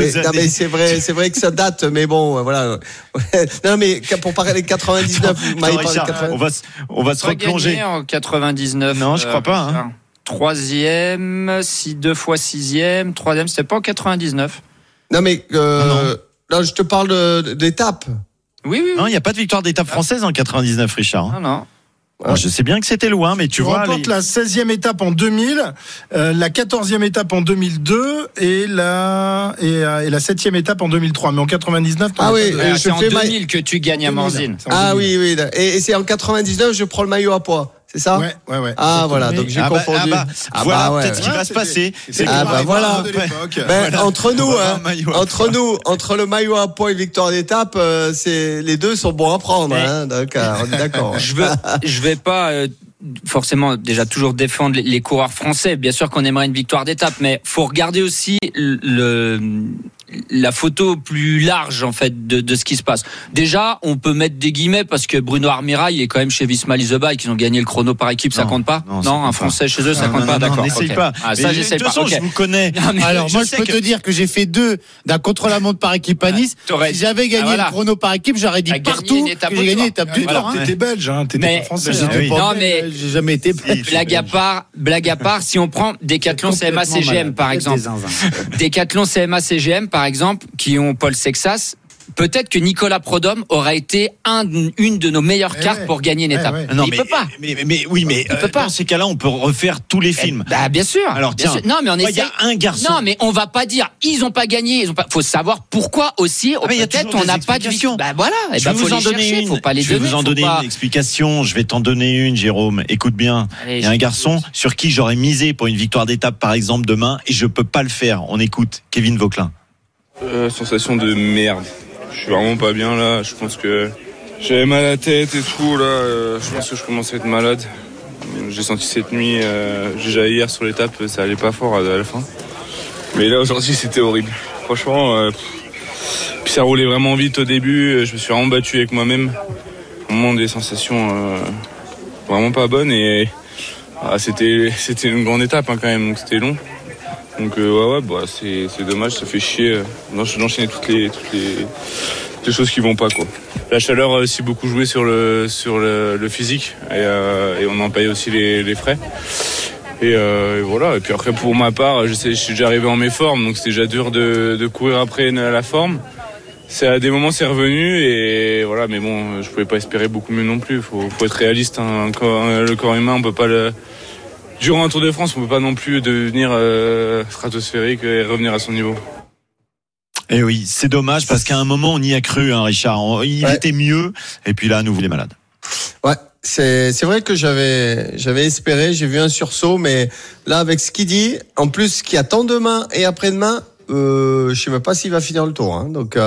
mais c'est vrai que ça date, mais bon, voilà. Non, mais pour parler des 99, on va se replonger en 99. Non, je crois pas. Hein. Troisième, 2 fois sixième, troisième, c'était pas en 99. Non, mais non, je te parle d'étapes. Oui. Non, il n'y a pas de victoire d'étape française en 99, Richard. Non. Alors, je sais bien que c'était loin, mais tu vois. remporte la 16e étape en 2000, la 14e étape en 2002 et la 7e étape en 2003. Mais en 99, c'est en 2000 que tu gagnes à Morzine. Ah oui. Et c'est en 99, je prends le maillot à poids. C'est ça ? Ouais. Ah voilà, donc j'ai confondu. Voilà, peut-être ce qui va se passer. Voilà. Entre nous, entre le maillot à poids et victoire d'étape, les deux sont bons à prendre. Hein, donc, on est d'accord. Je vais pas forcément déjà toujours défendre les coureurs français. Bien sûr qu'on aimerait une victoire d'étape, mais faut regarder aussi la photo plus large en fait de ce qui se passe. Déjà, on peut mettre des guillemets parce que Bruno Armirail est quand même chez Visma Lease the Bike, ils ont gagné le chrono par équipe, ça compte pas. Non, un Français chez eux, ça compte pas. D'accord. N'essaye pas. Ça, j'essaie pas. De toute façon, je vous connais. Alors moi, je peux te dire que j'ai fait 2 d'un contre-la-montre par équipe à Nice. Si j'avais gagné le chrono par équipe, j'aurais dit partout que j'ai gagné l'étape du Tour. T'étais belge, t'étais pas français. Non, mais j'ai jamais été. Blague à part, si on prend Decathlon CMA CGM par exemple, Decathlon CMA CGM par exemple, qui ont Paul Sexas, peut-être que Nicolas Prodhomme aurait été une de nos meilleures cartes pour gagner une étape. Non, il peut pas. Mais il peut pas. Dans ces cas-là, on peut refaire tous les films. Bien sûr. Alors tiens, non, mais on essaie. Il y a un garçon. Non, mais on va pas dire ils ont pas gagné. Faut savoir pourquoi aussi. Peut-être on n'a pas de victoire. Voilà. Je vais vous en donner une. Je vais vous en donner une explication. Je vais t'en donner une, Jérôme. Écoute bien. Il y a un garçon sur qui j'aurais misé pour une victoire d'étape, par exemple, demain, et je peux pas le faire. On écoute Kevin Vauquelin. Sensation de merde. Je suis vraiment pas bien là. Je pense que j'avais mal à la tête et tout là. Je pense que je commençais à être malade. J'ai senti cette nuit. Déjà hier sur l'étape, ça allait pas fort à la fin. Mais là aujourd'hui, c'était horrible. Franchement, puis ça roulait vraiment vite au début. Je me suis vraiment battu avec moi-même. Vraiment des sensations vraiment pas bonnes et c'était une grande étape quand même. Donc c'était long. Donc c'est dommage, ça fait chier d'enchaîner toutes les choses qui vont pas quoi. La chaleur a aussi beaucoup joué sur le physique et on en paye aussi les frais. Et voilà. Et puis après pour ma part, je suis déjà arrivé en méforme, donc c'était déjà dur de courir après la forme. À des moments c'est revenu et voilà, mais bon, je pouvais pas espérer beaucoup mieux non plus. Faut être réaliste. Hein. Le corps humain, on peut pas durant un Tour de France, on ne peut pas non plus devenir stratosphérique et revenir à son niveau. Eh oui, c'est dommage parce qu'à un moment, on y a cru, hein, Richard. Il était mieux, et puis là, à nouveau, il est malade. Ouais, c'est vrai que j'avais espéré, j'ai vu un sursaut, mais là, avec ce qu'il dit, en plus, qu'il y a tant demain et après-demain, je sais même pas s'il va finir le tour, hein. Donc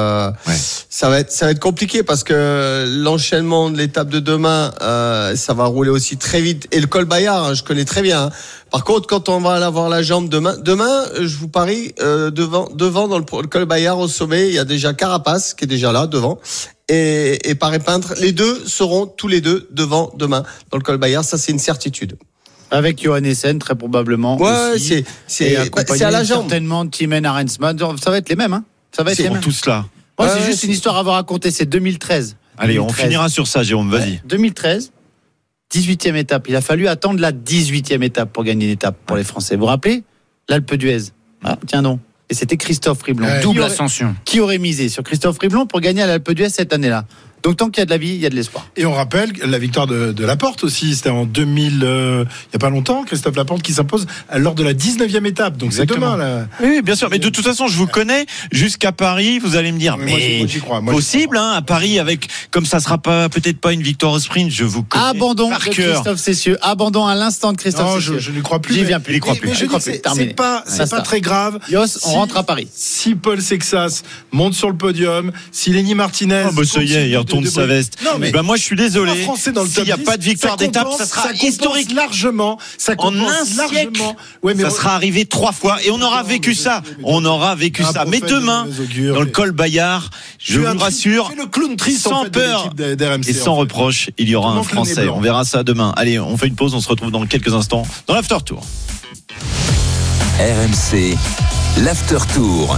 ça va être compliqué parce que l'enchaînement de l'étape de demain, ça va rouler aussi très vite. Et le col Bayard, hein, je connais très bien. Hein. Par contre, quand on va avoir la jambe demain, je vous parie devant dans le col Bayard au sommet, il y a déjà Carapace qui est déjà là devant. Et Paré-Peintre, les deux seront tous les deux devant demain dans le col Bayard. Ça, c'est une certitude. Avec Johan Essen, très probablement. Ouais, aussi. c'est à la jambe. Certainement, Timen Arensman. Ça va être les mêmes, hein. Ça va être les mêmes. Tous là. Moi, c'est juste une histoire à vous raconter. C'est 2013. Allez, 2013. on finira sur ça, Jérôme. Vas-y. 2013. 18e étape. Il a fallu attendre la 18e étape pour gagner une étape pour les Français. Vous vous rappelez? L'Alpe d'Huez. Tiens donc. Et c'était Christophe Riblon. Double ascension. Qui aurait misé sur Christophe Riblon pour gagner à l'Alpe d'Huez cette année-là? Donc tant qu'il y a de la vie, il y a de l'espoir. Et on rappelle la victoire de Laporte aussi, c'était en 2000, il y a pas longtemps, Christophe Laporte qui s'impose lors de la 19e étape. Donc exactement. C'est demain là. Oui, bien sûr, mais de toute façon, je vous connais jusqu'à Paris, vous allez me dire mais j'y crois. Possible hein, à Paris avec comme ça sera peut-être pas une victoire au sprint, je vous connais. Abandon de Christophe Cessieux, abandon à l'instant de Christophe Cessieux. Non, je ne crois plus. J'y viens plus. Mais je dis c'est pas très grave. Yos, on rentre à Paris. Si Paul Sexas monte sur le podium, si Lenny Martinez ça y est, il retourne sa veste. Non, mais moi je suis désolé. S'il n'y a pas de victoire d'étape, ça sera historique largement. Ça en un siècle. Ouais, mais ça sera arrivé 3 fois et on aura vécu ça. On aura vécu ça. Mais demain, dans le col Bayard, je vous rassure, sans peur et sans reproche, il y aura un Français. On verra ça demain. Allez, on fait une pause. On se retrouve dans quelques instants dans l'After Tour. RMC, l'After Tour.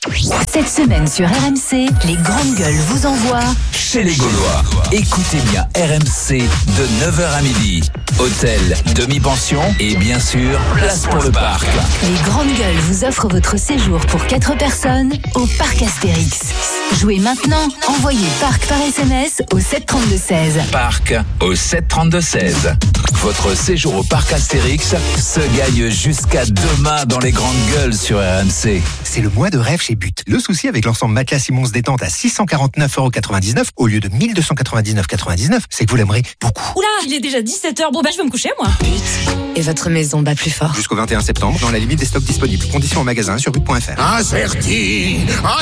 Cette semaine sur RMC, les grandes gueules vous envoient chez les Gaulois. Écoutez bien RMC de 9h à midi. Hôtel, demi-pension et bien sûr, place pour le parc. Les grandes gueules vous offrent votre séjour pour 4 personnes au parc Astérix. Jouez maintenant, envoyez parc par SMS au 732-16. Parc au 732-16. Votre séjour au parc Astérix se gagne jusqu'à demain dans les grandes gueules sur RMC. C'est le mois de rêve chez But. Le souci avec l'ensemble matelas Simons détente à 649,99€ au lieu de 1299,99€, c'est que vous l'aimerez beaucoup. Oula, il est déjà 17h. Bon, je vais me coucher, moi. But. Et votre maison bat plus fort. Jusqu'au 21 septembre, dans la limite des stocks disponibles. Conditions en magasin sur but.fr. Acerti.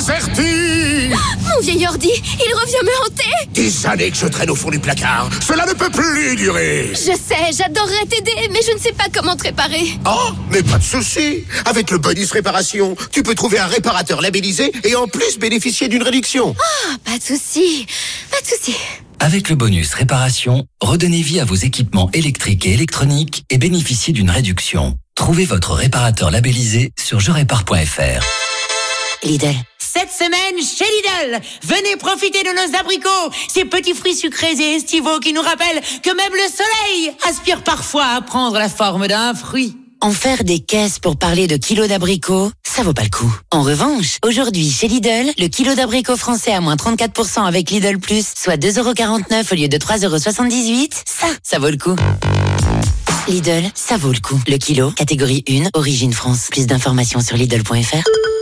Mon vieil ordi, il revient me hanter. Des années que je traîne au fond du placard. Cela ne peut plus durer. Je sais, j'adorerais t'aider, mais je ne sais pas comment te réparer. Oh, mais pas de souci. Avec le bonus réparation, tu peux trouver un réparateur labellisé et en plus bénéficier d'une réduction. Ah, pas de souci. Avec le bonus réparation, redonnez vie à vos équipements électriques et électroniques et bénéficiez d'une réduction. Trouvez votre réparateur labellisé sur jerépare.fr. Lidl. Cette semaine, chez Lidl, venez profiter de nos abricots, ces petits fruits sucrés et estivaux qui nous rappellent que même le soleil aspire parfois à prendre la forme d'un fruit. En faire des caisses pour parler de kilos d'abricots, ça vaut pas le coup. En revanche, aujourd'hui, chez Lidl, le kilo d'abricots français à moins 34% avec Lidl+, soit 2,49€ au lieu de 3,78€, ça vaut le coup. Lidl, ça vaut le coup. Le kilo, catégorie 1, origine France. Plus d'informations sur Lidl.fr.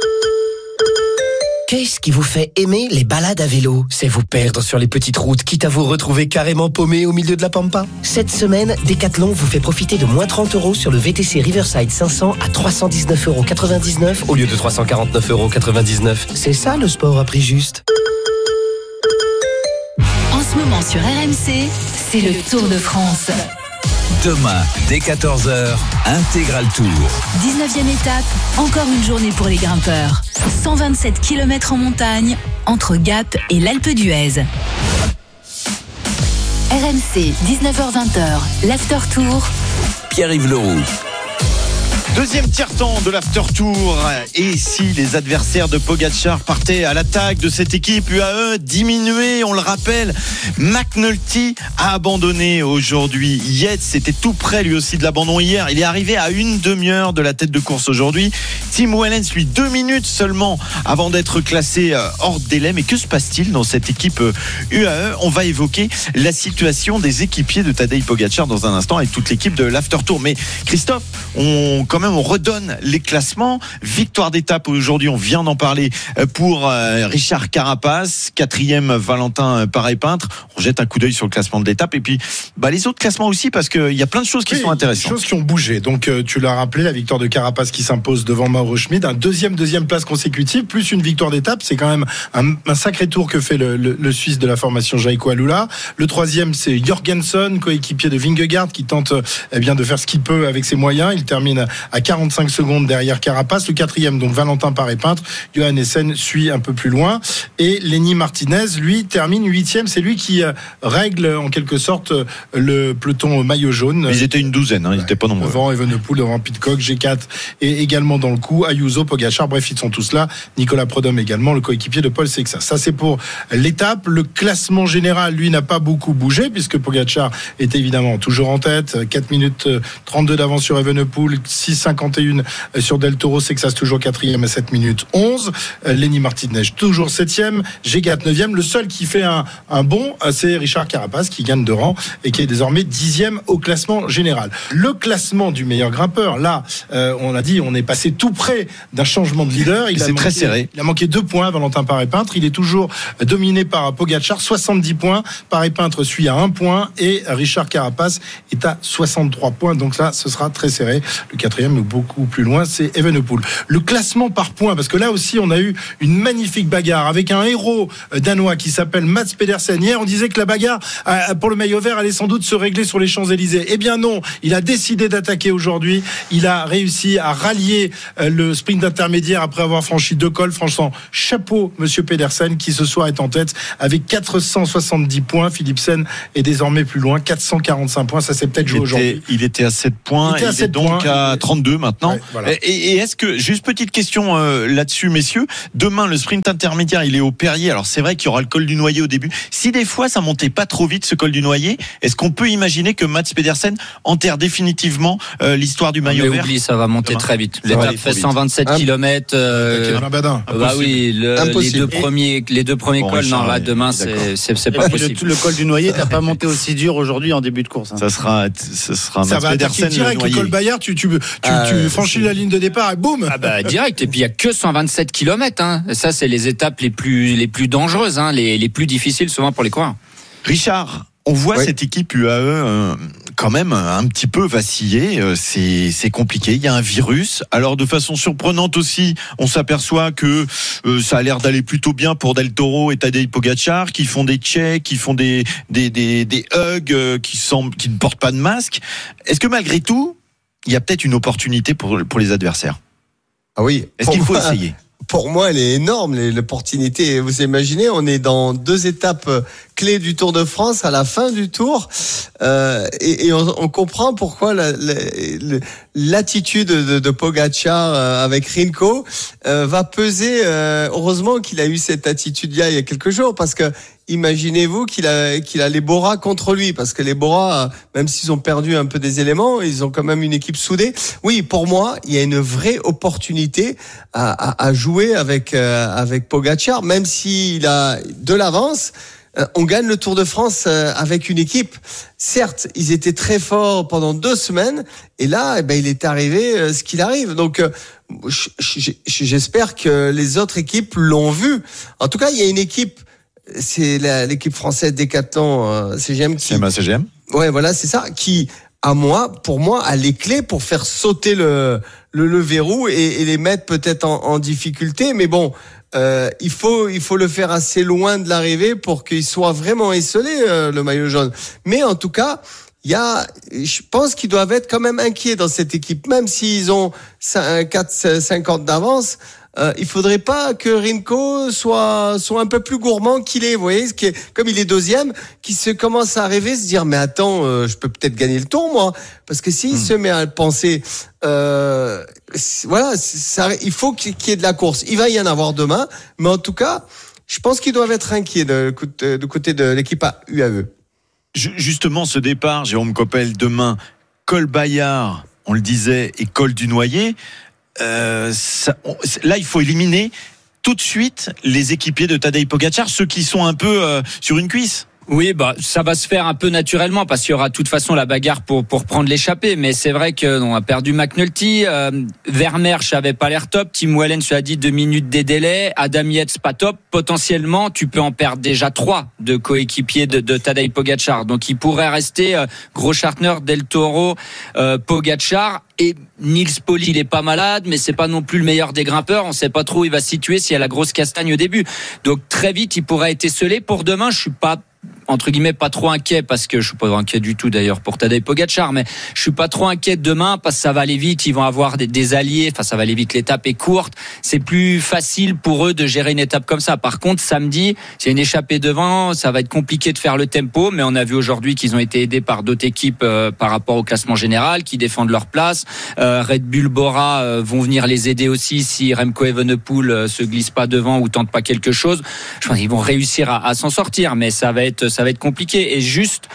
Qu'est-ce qui vous fait aimer les balades à vélo? C'est vous perdre sur les petites routes, quitte à vous retrouver carrément paumé au milieu de la pampa. Cette semaine, Decathlon vous fait profiter de moins 30€ sur le VTC Riverside 500 à 319,99€ au lieu de 349,99€. C'est ça le sport à prix juste. En ce moment sur RMC, c'est le Tour de France. Demain, dès 14h, Intégral Tour. 19e étape, encore une journée pour les grimpeurs. 127 km en montagne, entre Gap et l'Alpe d'Huez. RMC, 19h-20h, l'After Tour. Pierre-Yves Leroux. Deuxième tiers-temps de l'After Tour. Et si les adversaires de Pogačar partaient à l'attaque de cette équipe UAE diminuée, on le rappelle, McNulty a abandonné aujourd'hui. Yates était tout près lui aussi de l'abandon hier. Il est arrivé à une demi-heure de la tête de course aujourd'hui. Tim Wellens, lui, 2 minutes seulement avant d'être classé hors délai. Mais que se passe-t-il dans cette équipe UAE? On va évoquer la situation des équipiers de Tadej Pogačar dans un instant avec toute l'équipe de l'After Tour. Mais Christophe, on redonne les classements. Victoire d'étape aujourd'hui, on vient d'en parler pour Richard Carapace, 4e Valentin Paré-Peintre. On jette un coup d'œil sur le classement de l'étape et puis les autres classements aussi parce qu'il y a plein de choses qui sont intéressantes. Des choses qui ont bougé. Donc tu l'as rappelé, la victoire de Carapace qui s'impose devant Mauro Schmid, un deuxième place consécutive, plus une victoire d'étape. C'est quand même un sacré tour que fait le Suisse de la formation Jaiko Alula. Le 3e, c'est Jorgensen, coéquipier de Vingegaard, qui tente de faire ce qu'il peut avec ses moyens. Il termine à 45 secondes derrière Carapace. Le 4e, donc Valentin Paré-Peintre. Johan Essen suit un peu plus loin. Et Lenny Martinez, lui, termine 8e. C'est lui qui règle en quelque sorte le peloton maillot jaune. Ils étaient une douzaine, ils n'étaient pas nombreux. Devant Evenepoel, devant Pidcock, G4 et également dans le coup Ayuso, Pogačar, bref, ils sont tous là. Nicolas Prudhomme également, le coéquipier de Paul Sexas. Ça, c'est pour l'étape. Le classement général, lui, n'a pas beaucoup bougé puisque Pogačar est évidemment toujours en tête. 4 minutes 32 d'avance sur Evenepoel, 6,51 sur Del Toro. Sexas toujours 4e à 7 minutes 11. Lenny Martinez toujours 7e. G4 9e. Le seul qui fait un bond, c'est Richard Carapace qui gagne de rang et qui est désormais 10e au classement général. Le classement du meilleur grimpeur, là, on a dit, on est passé tout près d'un changement de leader. C'est très serré. Il a manqué 2 points, Valentin Paré-Peintre. Il est toujours dominé par Pogačar, 70 points. Paré-Peintre suit à 1 point et Richard Carapace est à 63 points. Donc là, ce sera très serré. Le 4e, beaucoup plus loin, c'est Evenepoel. Le classement par points, parce que là aussi, on a eu une magnifique bagarre avec un héros danois qui s'appelle Mats Pedersen. Hier, on disait que la bagarre pour le maillot vert allait sans doute se régler sur les Champs-Élysées. Eh bien non, il a décidé d'attaquer aujourd'hui. Il a réussi à rallier le sprint intermédiaire après avoir franchi 2 cols. Franchement, chapeau, monsieur Pedersen, qui ce soir est en tête avec 470 points. Philipsen est désormais plus loin, 445 points. Ça s'est peut-être joué aujourd'hui. Il était à 7 points. Il est donc à 32 32 maintenant. Ouais, voilà. Et est-ce que, juste petite question là-dessus, messieurs, demain le sprint intermédiaire, il est au Perrier. Alors c'est vrai qu'il y aura le col du Noyer au début. Si des fois ça montait pas trop vite ce col du Noyer, est-ce qu'on peut imaginer que Mats Pedersen enterre définitivement l'histoire du maillot vert? Oublie, ça va monter très vite. L'étape fait 127 km. Bah oui, les deux premiers cols, non, là demain c'est pas possible. Le col du Noyer, t'as pas monté aussi dur aujourd'hui en début de course. Ça sera ça va attaquer direct le col Bayard, tu franchis la ligne de départ et boum. Ah bah direct, et puis il y a que 127 km hein. Et ça c'est les étapes les plus dangereuses hein, les plus difficiles souvent pour les coureurs. Richard, on voit cette équipe UAE quand même un petit peu vaciller, c'est compliqué, il y a un virus. Alors de façon surprenante aussi, on s'aperçoit que ça a l'air d'aller plutôt bien pour Del Toro et Tadej Pogačar qui font des checks, qui font des hugs, qui ne portent pas de masque. Est-ce que malgré tout, il y a peut-être une opportunité pour les adversaires? Ah oui. Est-ce qu'il faut essayer? Pour moi, elle est énorme, l'opportunité. Vous imaginez, on est dans 2 étapes clés du Tour de France à la fin du Tour, et on comprend pourquoi l'attitude de Pogačar avec Rinko va peser. Heureusement qu'il a eu cette attitude-là il y a quelques jours, parce que imaginez-vous qu'il a les Bora contre lui, parce que les Bora, même s'ils ont perdu un peu des éléments, ils ont quand même une équipe soudée. Oui, pour moi, il y a une vraie opportunité à jouer avec Pogačar, même s'il a de l'avance. On gagne le Tour de France avec une équipe. Certes, ils étaient très forts pendant 2 semaines, et là, il est arrivé ce qu'il arrive. Donc, j'espère que les autres équipes l'ont vu. En tout cas, il y a une équipe. C'est l'équipe française Decathlon CGM qui. CGM. Ouais, voilà, c'est ça. Qui, pour moi, a les clés pour faire sauter le verrou et les mettre peut-être en difficulté. Mais bon, il faut le faire assez loin de l'arrivée pour qu'il soit vraiment esselé, le maillot jaune. Mais en tout cas, je pense qu'ils doivent être quand même inquiets dans cette équipe, même s'ils ont 4-50 d'avance. Il faudrait pas que Rinko soit un peu plus gourmand qu'il est, vous voyez, comme il est 2e, qui se commence à rêver, se dire mais attends, je peux peut-être gagner le Tour moi, parce que s'il se met à le penser, voilà, il faut qu'il y ait de la course. Il va y en avoir demain, mais en tout cas, je pense qu'ils doivent être inquiets du côté de l'équipe UAE. Justement, ce départ, Jérôme Coppel, demain, col Bayard, on le disait, et col du Noyer. Là, il faut éliminer tout de suite les équipiers de Tadej Pogačar, ceux qui sont un peu sur une cuisse. Oui, ça va se faire un peu naturellement parce qu'il y aura de toute façon la bagarre pour prendre l'échappée. Mais c'est vrai qu'on a perdu McNulty, Vermeersch avait pas l'air top, Tim Wellens a dit 2 minutes des délais, Adam Yates pas top. Potentiellement, tu peux en perdre déjà 3 de coéquipiers de Tadej Pogačar. Donc il pourrait rester Großschartner, Del Toro, Pogačar. Et Nils Pauli, il est pas malade, mais c'est pas non plus le meilleur des grimpeurs. On sait pas trop où il va se situer s'il y a la grosse castagne au début. Donc très vite, il pourrait être esselé. Pour demain, je suis pas entre guillemets pas trop inquiet, parce que je suis pas inquiet du tout d'ailleurs pour Tadej Pogačar, mais je suis pas trop inquiet demain parce que ça va aller vite, ils vont avoir des alliés, enfin ça va aller vite, l'étape est courte, c'est plus facile pour eux de gérer une étape comme ça. Par contre samedi, s'il y a une échappée devant, ça va être compliqué de faire le tempo, mais on a vu aujourd'hui qu'ils ont été aidés par d'autres équipes par rapport au classement général, qui défendent leur place. Red Bull, Bora vont venir les aider aussi si Remco Evenepoel se glisse pas devant ou tente pas quelque chose. Je pense qu'ils vont réussir à s'en sortir, mais ça va être compliqué. Et juste,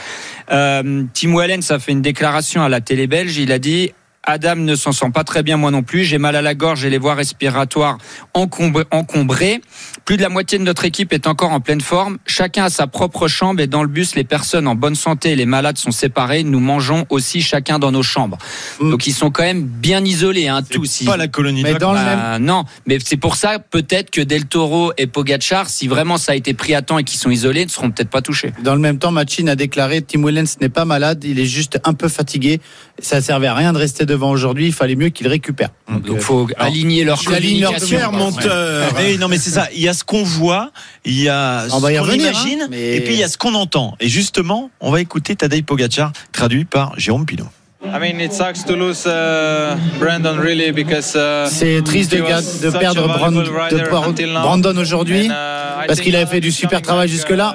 Tim Wellens a fait une déclaration à la télé belge. Il a dit: Adam ne s'en sent pas très bien, moi non plus. J'ai mal à la gorge et les voies respiratoires encombrées. Plus de la moitié de notre équipe est encore en pleine forme. Chacun a sa propre chambre et dans le bus, les personnes en bonne santé et les malades sont séparés. Nous mangeons aussi chacun dans nos chambres. Donc ils sont quand même bien isolés, tous. Pas la colonie de vacances. Non, mais c'est pour ça peut-être que Del Toro et Pogačar, si vraiment ça a été pris à temps et qu'ils sont isolés, ne seront peut-être pas touchés. Dans le même temps, Machin a déclaré: Tim Wellens n'est pas malade, il est juste un peu fatigué. Ça servait à rien de rester devant aujourd'hui, il fallait mieux qu'il récupère. Donc il faut aligner leur communication. Monteur. Non mais c'est ça, il y a ce qu'on voit, il y a ce qu'on imagine, et puis il y a ce qu'on entend. Et justement, on va écouter Tadej Pogačar, traduit par Jérôme Pinault. C'est triste de perdre Brandon aujourd'hui parce qu'il avait fait du super travail jusque-là.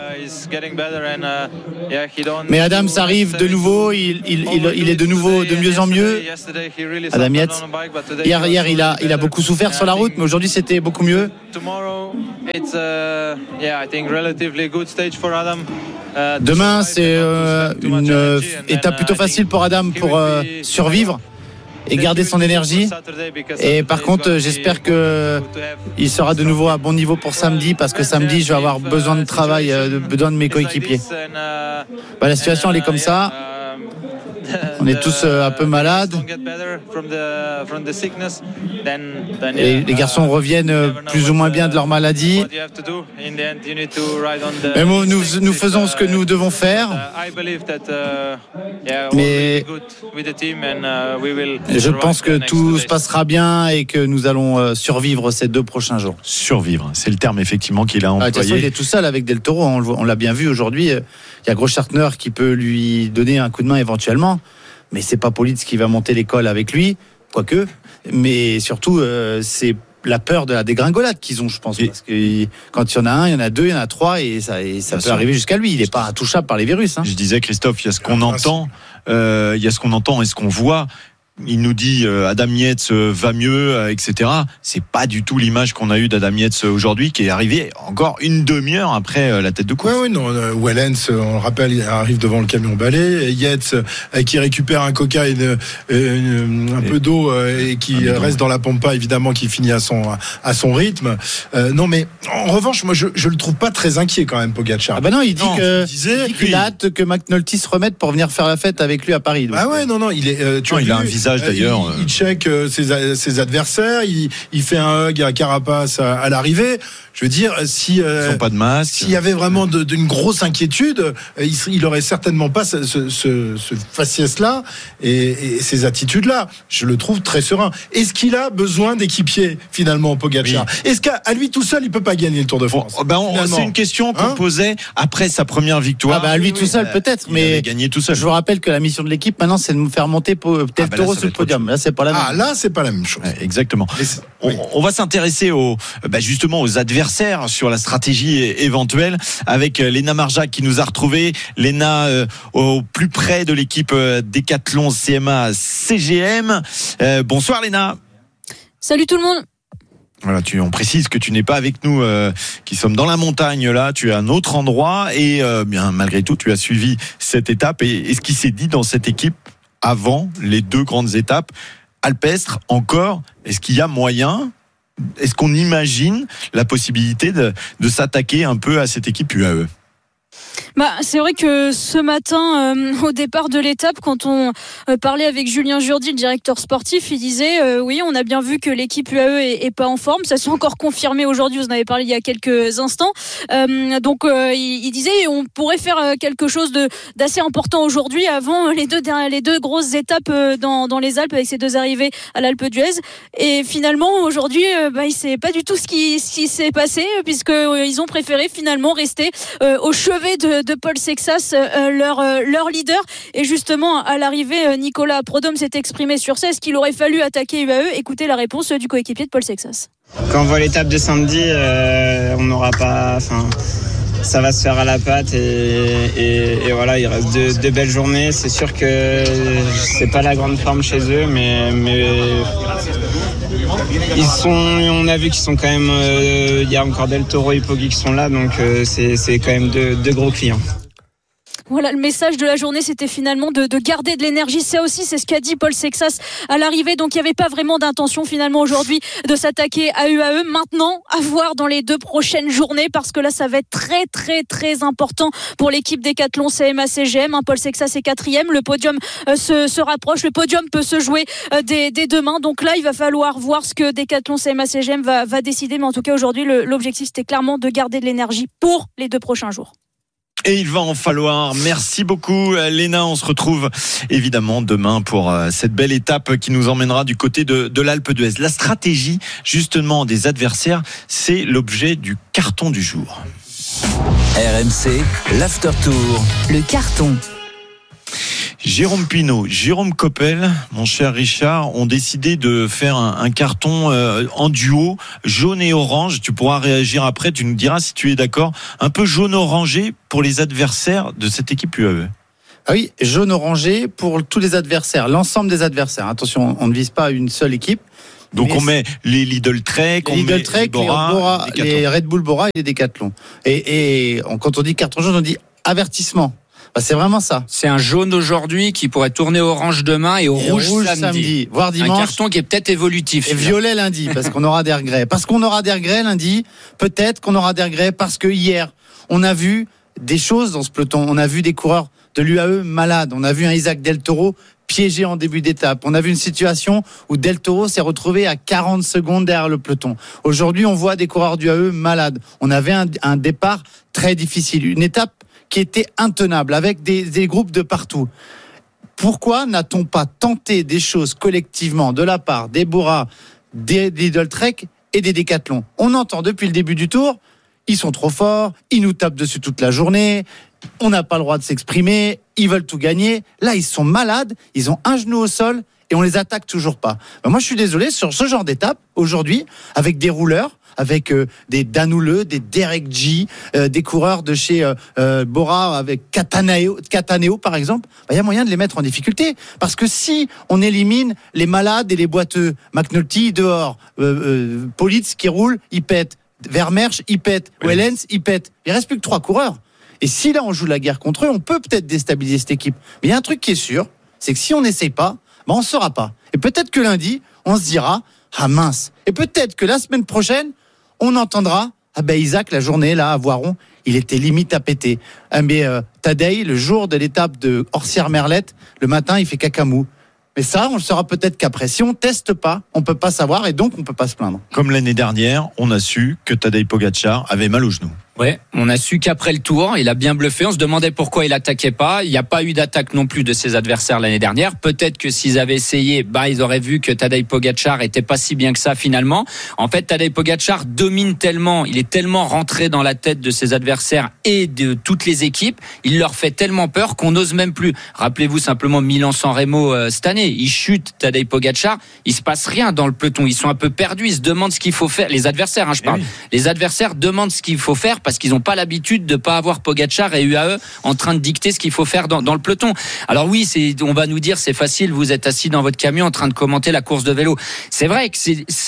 Mais Adams arrive de nouveau, il est de nouveau de mieux en mieux. Adam Yates. Hier, il a beaucoup souffert sur la route, mais aujourd'hui c'était beaucoup mieux. Demain, c'est une étape plutôt facile pour Adam pour survivre et garder son énergie. Et par contre, j'espère qu'il sera de nouveau à bon niveau pour samedi, parce que samedi, je vais avoir besoin de travail, besoin de mes coéquipiers. La situation, elle est comme ça. On est tous un peu malades. Et les garçons reviennent plus ou moins bien de leur maladie. Mais nous faisons ce que nous devons faire. Mais je pense que tout se passera bien et que nous allons survivre ces 2 prochains jours. Survivre, c'est le terme effectivement qu'il a employé. De toute façon, il est tout seul avec Del Toro. On l'a bien vu aujourd'hui. Il y a Großschartner qui peut lui donner un coup de main éventuellement. Mais c'est pas Politz qui va monter l'école avec lui, quoique. Mais surtout, c'est la peur de la dégringolade qu'ils ont, je pense. Parce que quand il y en a un, il y en a 2, il y en a 3, et ça peut arriver jusqu'à lui. Il n'est pas intouchable par les virus. Je disais, Christophe, il y a ce qu'on entend, et ce qu'on voit. Il nous dit Adam Yates va mieux, etc. C'est pas du tout l'image qu'on a eue d'Adam Yates aujourd'hui, qui est arrivé encore une demi-heure après la tête de course. Oui, non. Wellens, on le rappelle, il arrive devant le camion balai. Yates qui récupère un coca et un peu d'eau et qui reste dans la pampa, évidemment, qui finit à son rythme. Non, mais en revanche, moi, je le trouve pas très inquiet quand même, Pogačar. Non, il dit qu'il a hâte que McNulty se remette pour venir faire la fête avec lui à Paris. Donc. Il est. Il a un visage d'ailleurs. Il check ses adversaires, il fait un hug à Carapace à l'arrivée. Je veux dire, si ils n'ont pas de masque, s'il y avait vraiment d'une grosse inquiétude, il aurait certainement pas ce faciès-là et ces attitudes-là. Je le trouve très serein. Est-ce qu'il a besoin d'équipiers finalement, Pogačar ? Est-ce qu'à lui tout seul, il peut pas gagner le Tour de France ? C'est une question qu'on posait après sa première victoire. À lui tout seul peut-être, mais gagné tout seul. Je vous rappelle que la mission de l'équipe maintenant, c'est de nous faire monter Del Toro sur le podium. Là, c'est pas la même. Là, c'est pas la même chose. Exactement. On va s'intéresser justement aux adversaires sur la stratégie éventuelle avec Léna Marjac qui nous a retrouvés. Léna au plus près de l'équipe Décathlon CMA CGM. Bonsoir Léna. Salut tout le monde. Voilà, on précise que tu n'es pas avec nous, qui sommes dans la montagne là, tu es à un autre endroit et bien malgré tout tu as suivi cette étape et ce qui s'est dit dans cette équipe avant les 2 grandes étapes alpestres encore, est-ce qu'il y a moyen? Est-ce qu'on imagine la possibilité de s'attaquer un peu à cette équipe UAE ? C'est vrai que ce matin, au départ de l'étape, quand on parlait avec Julien Jourdi, le directeur sportif, il disait oui, on a bien vu que l'équipe UAE est pas en forme. Ça s'est encore confirmé aujourd'hui. Vous en avez parlé il y a quelques instants. Il disait on pourrait faire quelque chose d'assez important aujourd'hui avant les deux grosses étapes dans les Alpes avec ces 2 arrivées à l'Alpe d'Huez. Et finalement aujourd'hui, il sait pas du tout ce qui s'est passé puisque ils ont préféré finalement rester au chevet de Paul Sexas, leur leader. Et justement, à l'arrivée, Nicolas Prodhomme s'est exprimé sur ça. Est-ce qu'il aurait fallu attaquer UAE ? Écoutez la réponse du coéquipier de Paul Sexas. Quand on voit l'étape de samedi, on n'aura pas... ça va se faire à la patte et voilà, il reste 2 belles journées. C'est sûr que c'est pas la grande forme chez eux, mais on a vu qu'ils sont quand même, il y a encore Del Toro et Poggi qui sont là, donc c'est quand même 2 gros clients. Voilà, le message de la journée, c'était finalement de garder de l'énergie. Ça aussi, c'est ce qu'a dit Paul Sexas à l'arrivée. Donc, il n'y avait pas vraiment d'intention finalement aujourd'hui de s'attaquer à UAE. Maintenant, à voir dans les 2 prochaines journées, parce que là, ça va être très, très, très important pour l'équipe Décathlon CMA CGM. Paul Sexas est 4e. Le podium se rapproche. Le podium peut se jouer dès demain. Donc là, il va falloir voir ce que Décathlon CMA CGM va décider. Mais en tout cas, aujourd'hui, l'objectif, c'était clairement de garder de l'énergie pour les 2 prochains jours. Et il va en falloir. Merci beaucoup Léna, on se retrouve évidemment demain pour cette belle étape qui nous emmènera du côté de l'Alpe d'Huez. La stratégie justement des adversaires, c'est l'objet du carton du jour. RMC, l'After Tour. Le carton. Jérôme Pinault, Jérôme Coppel, mon cher Richard, ont décidé de faire un carton en duo, jaune et orange. Tu pourras réagir après, tu nous diras si tu es d'accord. Un peu jaune-orangé pour les adversaires de cette équipe UAE. Ah oui, jaune-orangé pour tous les adversaires, l'ensemble des adversaires. Attention, on ne vise pas une seule équipe. Donc on met les Lidl Trek, les Bora, les Red Bull Bora et les Decathlon. Et quand on dit carton jaune, on dit avertissement. Bah, c'est vraiment ça. C'est un jaune aujourd'hui qui pourrait tourner orange demain et rouge samedi. Voire dimanche. Un carton qui est peut-être évolutif. Et violet lundi, parce qu'on aura des regrets. Parce qu'on aura des regrets lundi. Peut-être qu'on aura des regrets parce que hier, on a vu des choses dans ce peloton. On a vu des coureurs de l'UAE malades. On a vu un Isaac Del Toro piégé en début d'étape. On a vu une situation où Del Toro s'est retrouvé à 40 secondes derrière le peloton. Aujourd'hui, on voit des coureurs du UAE malades. On avait un départ très difficile. Une étape qui était intenable avec des groupes de partout. Pourquoi n'a-t-on pas tenté des choses collectivement de la part des Bora, des Lidl Trek et des Decathlon? On entend depuis le début du tour, ils sont trop forts, ils nous tapent dessus toute la journée, on n'a pas le droit de s'exprimer, ils veulent tout gagner. Là, ils sont malades, ils ont un genou au sol et on les attaque toujours pas. Moi, je suis désolé, sur ce genre d'étape, aujourd'hui, avec des rouleurs, avec des Danoulle, des Derek G, des coureurs de chez Bora avec Cataneo par exemple, il y a moyen de les mettre en difficulté. Parce que si on élimine les malades et les boiteux, McNulty dehors, Politz qui roule, il pète, Vermersch, il pète, Wellens, il pète. Il reste plus que 3 coureurs. Et si là on joue la guerre contre eux, on peut peut-être déstabiliser cette équipe. Mais il y a un truc qui est sûr, c'est que si on n'essaye pas, on ne saura pas. Et peut-être que lundi, on se dira, ah mince. Et peut-être que la semaine prochaine, on entendra, Isaac, la journée là à Voiron, il était limite à péter. Mais Tadej, le jour de l'étape de Orsières-Merlette, le matin, il fait cacamou. Mais ça, on le saura peut-être qu'après. Si on teste pas, on peut pas savoir et donc on peut pas se plaindre. Comme l'année dernière, on a su que Tadej Pogačar avait mal au genou. Ouais, on a su qu'après le tour, il a bien bluffé. On se demandait pourquoi il attaquait pas. Il n'y a pas eu d'attaque non plus de ses adversaires l'année dernière. Peut-être que s'ils avaient essayé, ils auraient vu que Tadej Pogačar était pas si bien que ça finalement. En fait, Tadej Pogačar domine tellement, il est tellement rentré dans la tête de ses adversaires et de toutes les équipes, il leur fait tellement peur qu'on n'ose même plus. Rappelez-vous simplement Milan-San Remo cette année. Il chute Tadej Pogačar, il se passe rien dans le peloton. Ils sont un peu perdus, ils se demandent ce qu'il faut faire. Les adversaires, je parle. Oui. Les adversaires demandent ce qu'il faut faire parce qu'ils n'ont pas l'habitude de pas avoir Pogačar et UAE en train de dicter ce qu'il faut faire dans le peloton. Alors oui, on va nous dire c'est facile, vous êtes assis dans votre camion en train de commenter la course de vélo. C'est vrai que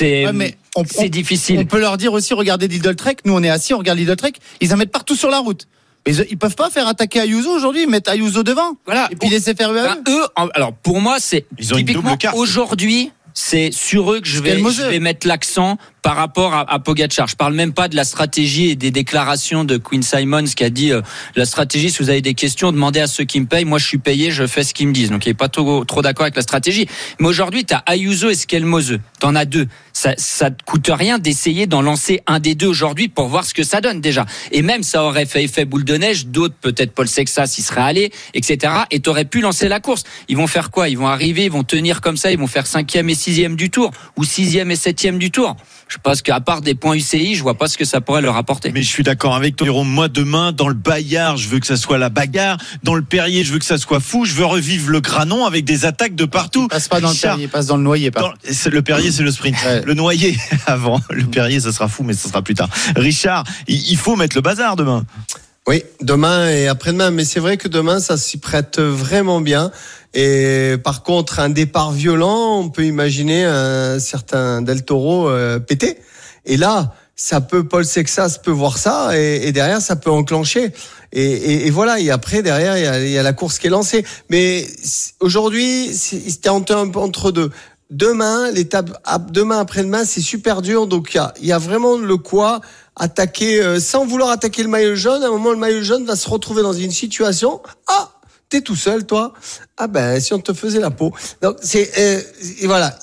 c'est difficile. On peut leur dire aussi, regardez Lidl Trek, nous on est assis, on regarde Lidl Trek, ils en mettent partout sur la route. Mais ils peuvent pas faire attaquer Ayuso aujourd'hui, ils mettent Ayuso devant. Voilà. Et puis laisser faire UAE. Alors pour moi, c'est typiquement aujourd'hui, c'est sur eux que je vais mettre l'accent par rapport à Pogačar. Je parle même pas de la stratégie et des déclarations de Quinn Simons qui a dit la stratégie, si vous avez des questions, demandez à ceux qui me payent. Moi, je suis payé, je fais ce qu'ils me disent. Donc, il est pas trop d'accord avec la stratégie. Mais aujourd'hui, t'as Ayuso et Skelmose. T'en as 2. Ça te coûte rien d'essayer d'en lancer un des 2 aujourd'hui pour voir ce que ça donne déjà. Et même, ça aurait fait effet boule de neige. D'autres, peut-être Paul Sexas, y serait allé, etc. Et t'aurais pu lancer la course. Ils vont faire quoi? Ils vont arriver, ils vont tenir comme ça, ils vont faire 5e et 6e du tour. Ou 6e et 7e du tour. Je pense qu'à part des points UCI, je vois pas ce que ça pourrait leur apporter. Mais je suis d'accord avec toi, Jérôme. Moi, demain, dans le Bayard, je veux que ça soit la bagarre. Dans le Perrier, je veux que ça soit fou. Je veux revivre le Granon avec des attaques de partout. Passe pas dans le Perrier, passe dans le Noyer. Le Perrier, c'est le sprint. Ouais. Le Noyer avant. Le Perrier, ça sera fou, mais ça sera plus tard. Richard, il faut mettre le bazar demain. Oui, demain et après-demain. Mais c'est vrai que demain, ça s'y prête vraiment bien. Et par contre, un départ violent, on peut imaginer un certain Del Toro pété. Et là, Paul Sexas peut voir ça et derrière, ça peut enclencher. Et voilà. Et après, derrière, il y a la course qui est lancée. Mais aujourd'hui, c'était entre 2. Demain, demain après-demain, c'est super dur. Donc, il y a vraiment le quoi attaquer, sans vouloir attaquer le maillot jaune. À un moment, le maillot jaune va se retrouver dans une situation, t'es tout seul, toi. Si on te faisait la peau. Donc et voilà,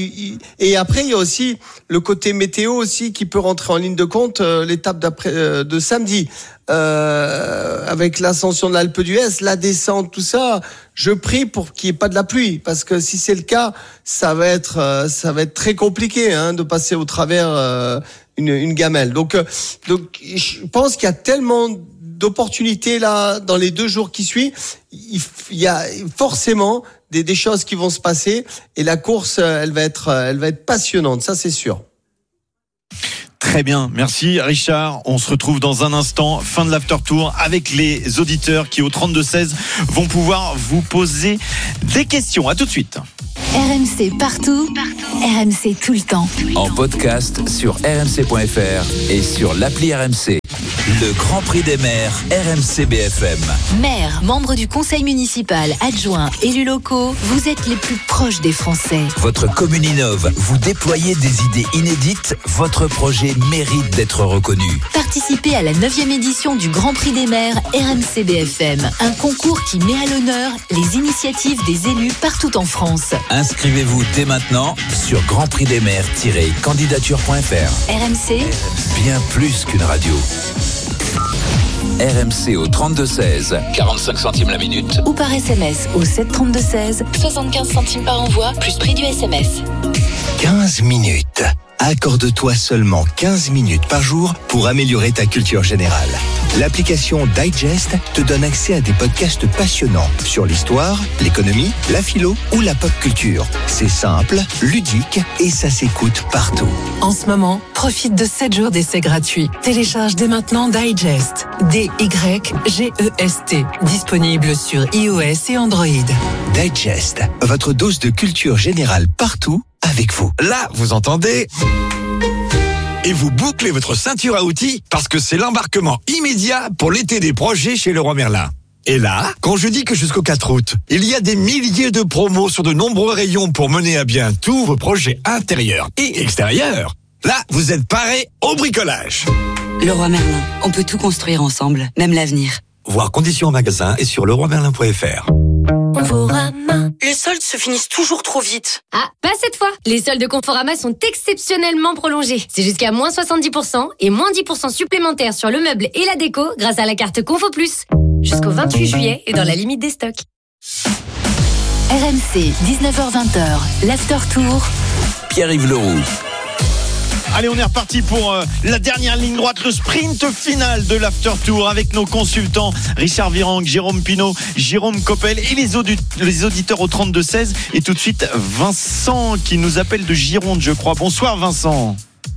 et après il y a aussi le côté météo aussi qui peut rentrer en ligne de compte. L'étape d'après de samedi, avec l'ascension de l'Alpe d'Huez, la descente, tout ça. Je prie pour qu'il n'y ait pas de la pluie, parce que si c'est le cas, ça va être très compliqué de passer au travers une gamelle. Donc je pense qu'il y a tellement d'opportunités là dans les 2 jours qui suivent. Il y a forcément des choses qui vont se passer et la course, elle va être passionnante, ça c'est sûr. Très bien, merci Richard. On se retrouve dans un instant, fin de l'after tour, avec les auditeurs qui au 32-16 vont pouvoir vous poser des questions. À tout de suite. RMC partout, RMC tout le temps. En podcast sur rmc.fr et sur l'appli RMC. Le Grand Prix des maires RMC BFM. Maires, membres du conseil municipal, adjoints, élus locaux, vous êtes les plus proches des Français. Votre commune innove, vous déployez des idées inédites, votre projet mérite d'être reconnu. Participez à la 9e édition du Grand Prix des maires RMC BFM, un concours qui met à l'honneur les initiatives des élus partout en France. Inscrivez-vous dès maintenant sur grandprixdesmaires-candidature.fr. RMC, bien plus qu'une radio. RMC au 32-16, 45 centimes la minute. Ou par SMS au 732-16, 75 centimes par envoi, plus prix du SMS. 15 minutes. Accorde-toi seulement 15 minutes par jour pour améliorer ta culture générale. L'application Digest te donne accès à des podcasts passionnants sur l'histoire, l'économie, la philo ou la pop culture. C'est simple, ludique et ça s'écoute partout. En ce moment, profite de 7 jours d'essai gratuit. Télécharge dès maintenant Digest. D-Y-G-E-S-T. Disponible sur iOS et Android. Digest, votre dose de culture générale partout avec vous. Là, vous entendez ? Et vous bouclez votre ceinture à outils parce que c'est l'embarquement immédiat pour l'été des projets chez Leroy Merlin. Et là, quand je dis que jusqu'au 4 août, il y a des milliers de promos sur de nombreux rayons pour mener à bien tous vos projets intérieurs et extérieurs, là, vous êtes parés au bricolage. Leroy Merlin, on peut tout construire ensemble, même l'avenir. Voir conditions en magasin et sur leroymerlin.fr. Les soldes se finissent toujours trop vite. Ah, pas cette fois. Les soldes de Conforama sont exceptionnellement prolongés. C'est jusqu'à moins 70% et moins 10% supplémentaires sur le meuble et la déco grâce à la carte Confo Plus. Jusqu'au 28 juillet et dans la limite des stocks. RMC, 19h-20h, l'After Tour. Pierre-Yves Leroux. Allez, on est reparti pour la dernière ligne droite, le sprint final de l'After Tour avec nos consultants Richard Virenque, Jérôme Pinault, Jérôme Coppel et les auditeurs au 32-16. Et tout de suite, Vincent qui nous appelle de Gironde, je crois. Bonsoir Vincent.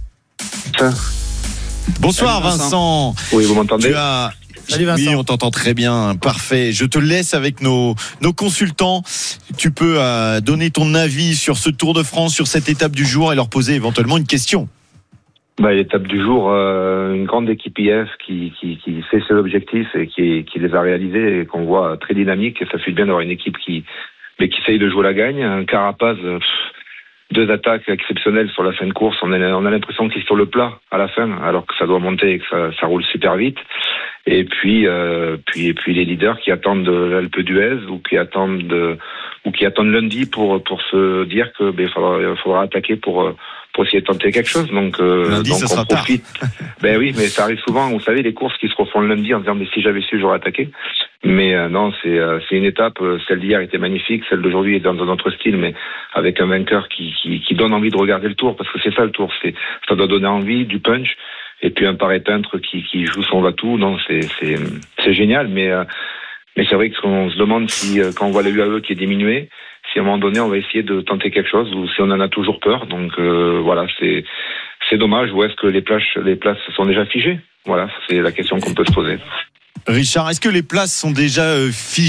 Bonsoir Vincent. Oui, vous m'entendez ? Salut Vincent. Oui, on t'entend très bien, parfait. Je te laisse avec nos consultants. Tu peux donner ton avis sur ce Tour de France, sur cette étape du jour et leur poser éventuellement une question. L'étape du jour, une grande équipe IF qui sait ses objectifs et qui les a réalisés et qu'on voit très dynamique. Et ça fait bien d'avoir une équipe qui essaye de jouer la gagne. Un Carapaz, 2 attaques exceptionnelles sur la fin de course. On a l'impression qu'il est sur le plat à la fin, alors que ça doit monter et que ça roule super vite. Et puis les leaders qui attendent l'Alpe d'Huez ou qui attendent lundi pour se dire que faudra attaquer pour essayer de tenter quelque chose. Donc on profite. Oui, mais ça arrive souvent. Vous savez, les courses qui se refont le lundi en disant mais si j'avais su, j'aurais attaqué. Mais non, c'est une étape. Celle d'hier était magnifique. Celle d'aujourd'hui est dans un autre style, mais avec un vainqueur qui donne envie de regarder le Tour, parce que c'est ça le Tour. Ça doit donner envie, du punch. Et puis un paré-peintre qui joue son va-tout. Non, c'est génial. Mais c'est vrai qu'on se demande si quand on voit le UAE qui est diminué, si à un moment donné on va essayer de tenter quelque chose ou si on en a toujours peur. Donc voilà, c'est dommage. Ou est-ce que les places sont déjà figées ? Voilà, c'est la question qu'on peut se poser. Richard, est-ce que les places sont déjà figées ?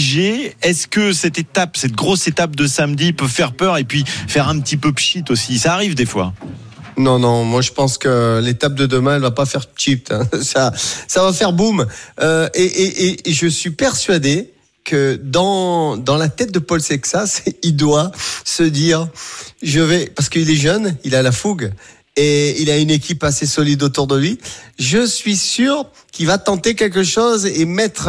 Est-ce que cette grosse étape de samedi peut faire peur et puis faire un petit peu pchit aussi ? Ça arrive des fois. Non, moi je pense que l'étape de demain, elle va pas faire cheap. Hein. Ça va faire boum. Et je suis persuadé que dans la tête de Paul Sexas, il doit se dire, parce qu'il est jeune, il a la fougue et il a une équipe assez solide autour de lui. Je suis sûr qu'il va tenter quelque chose et mettre,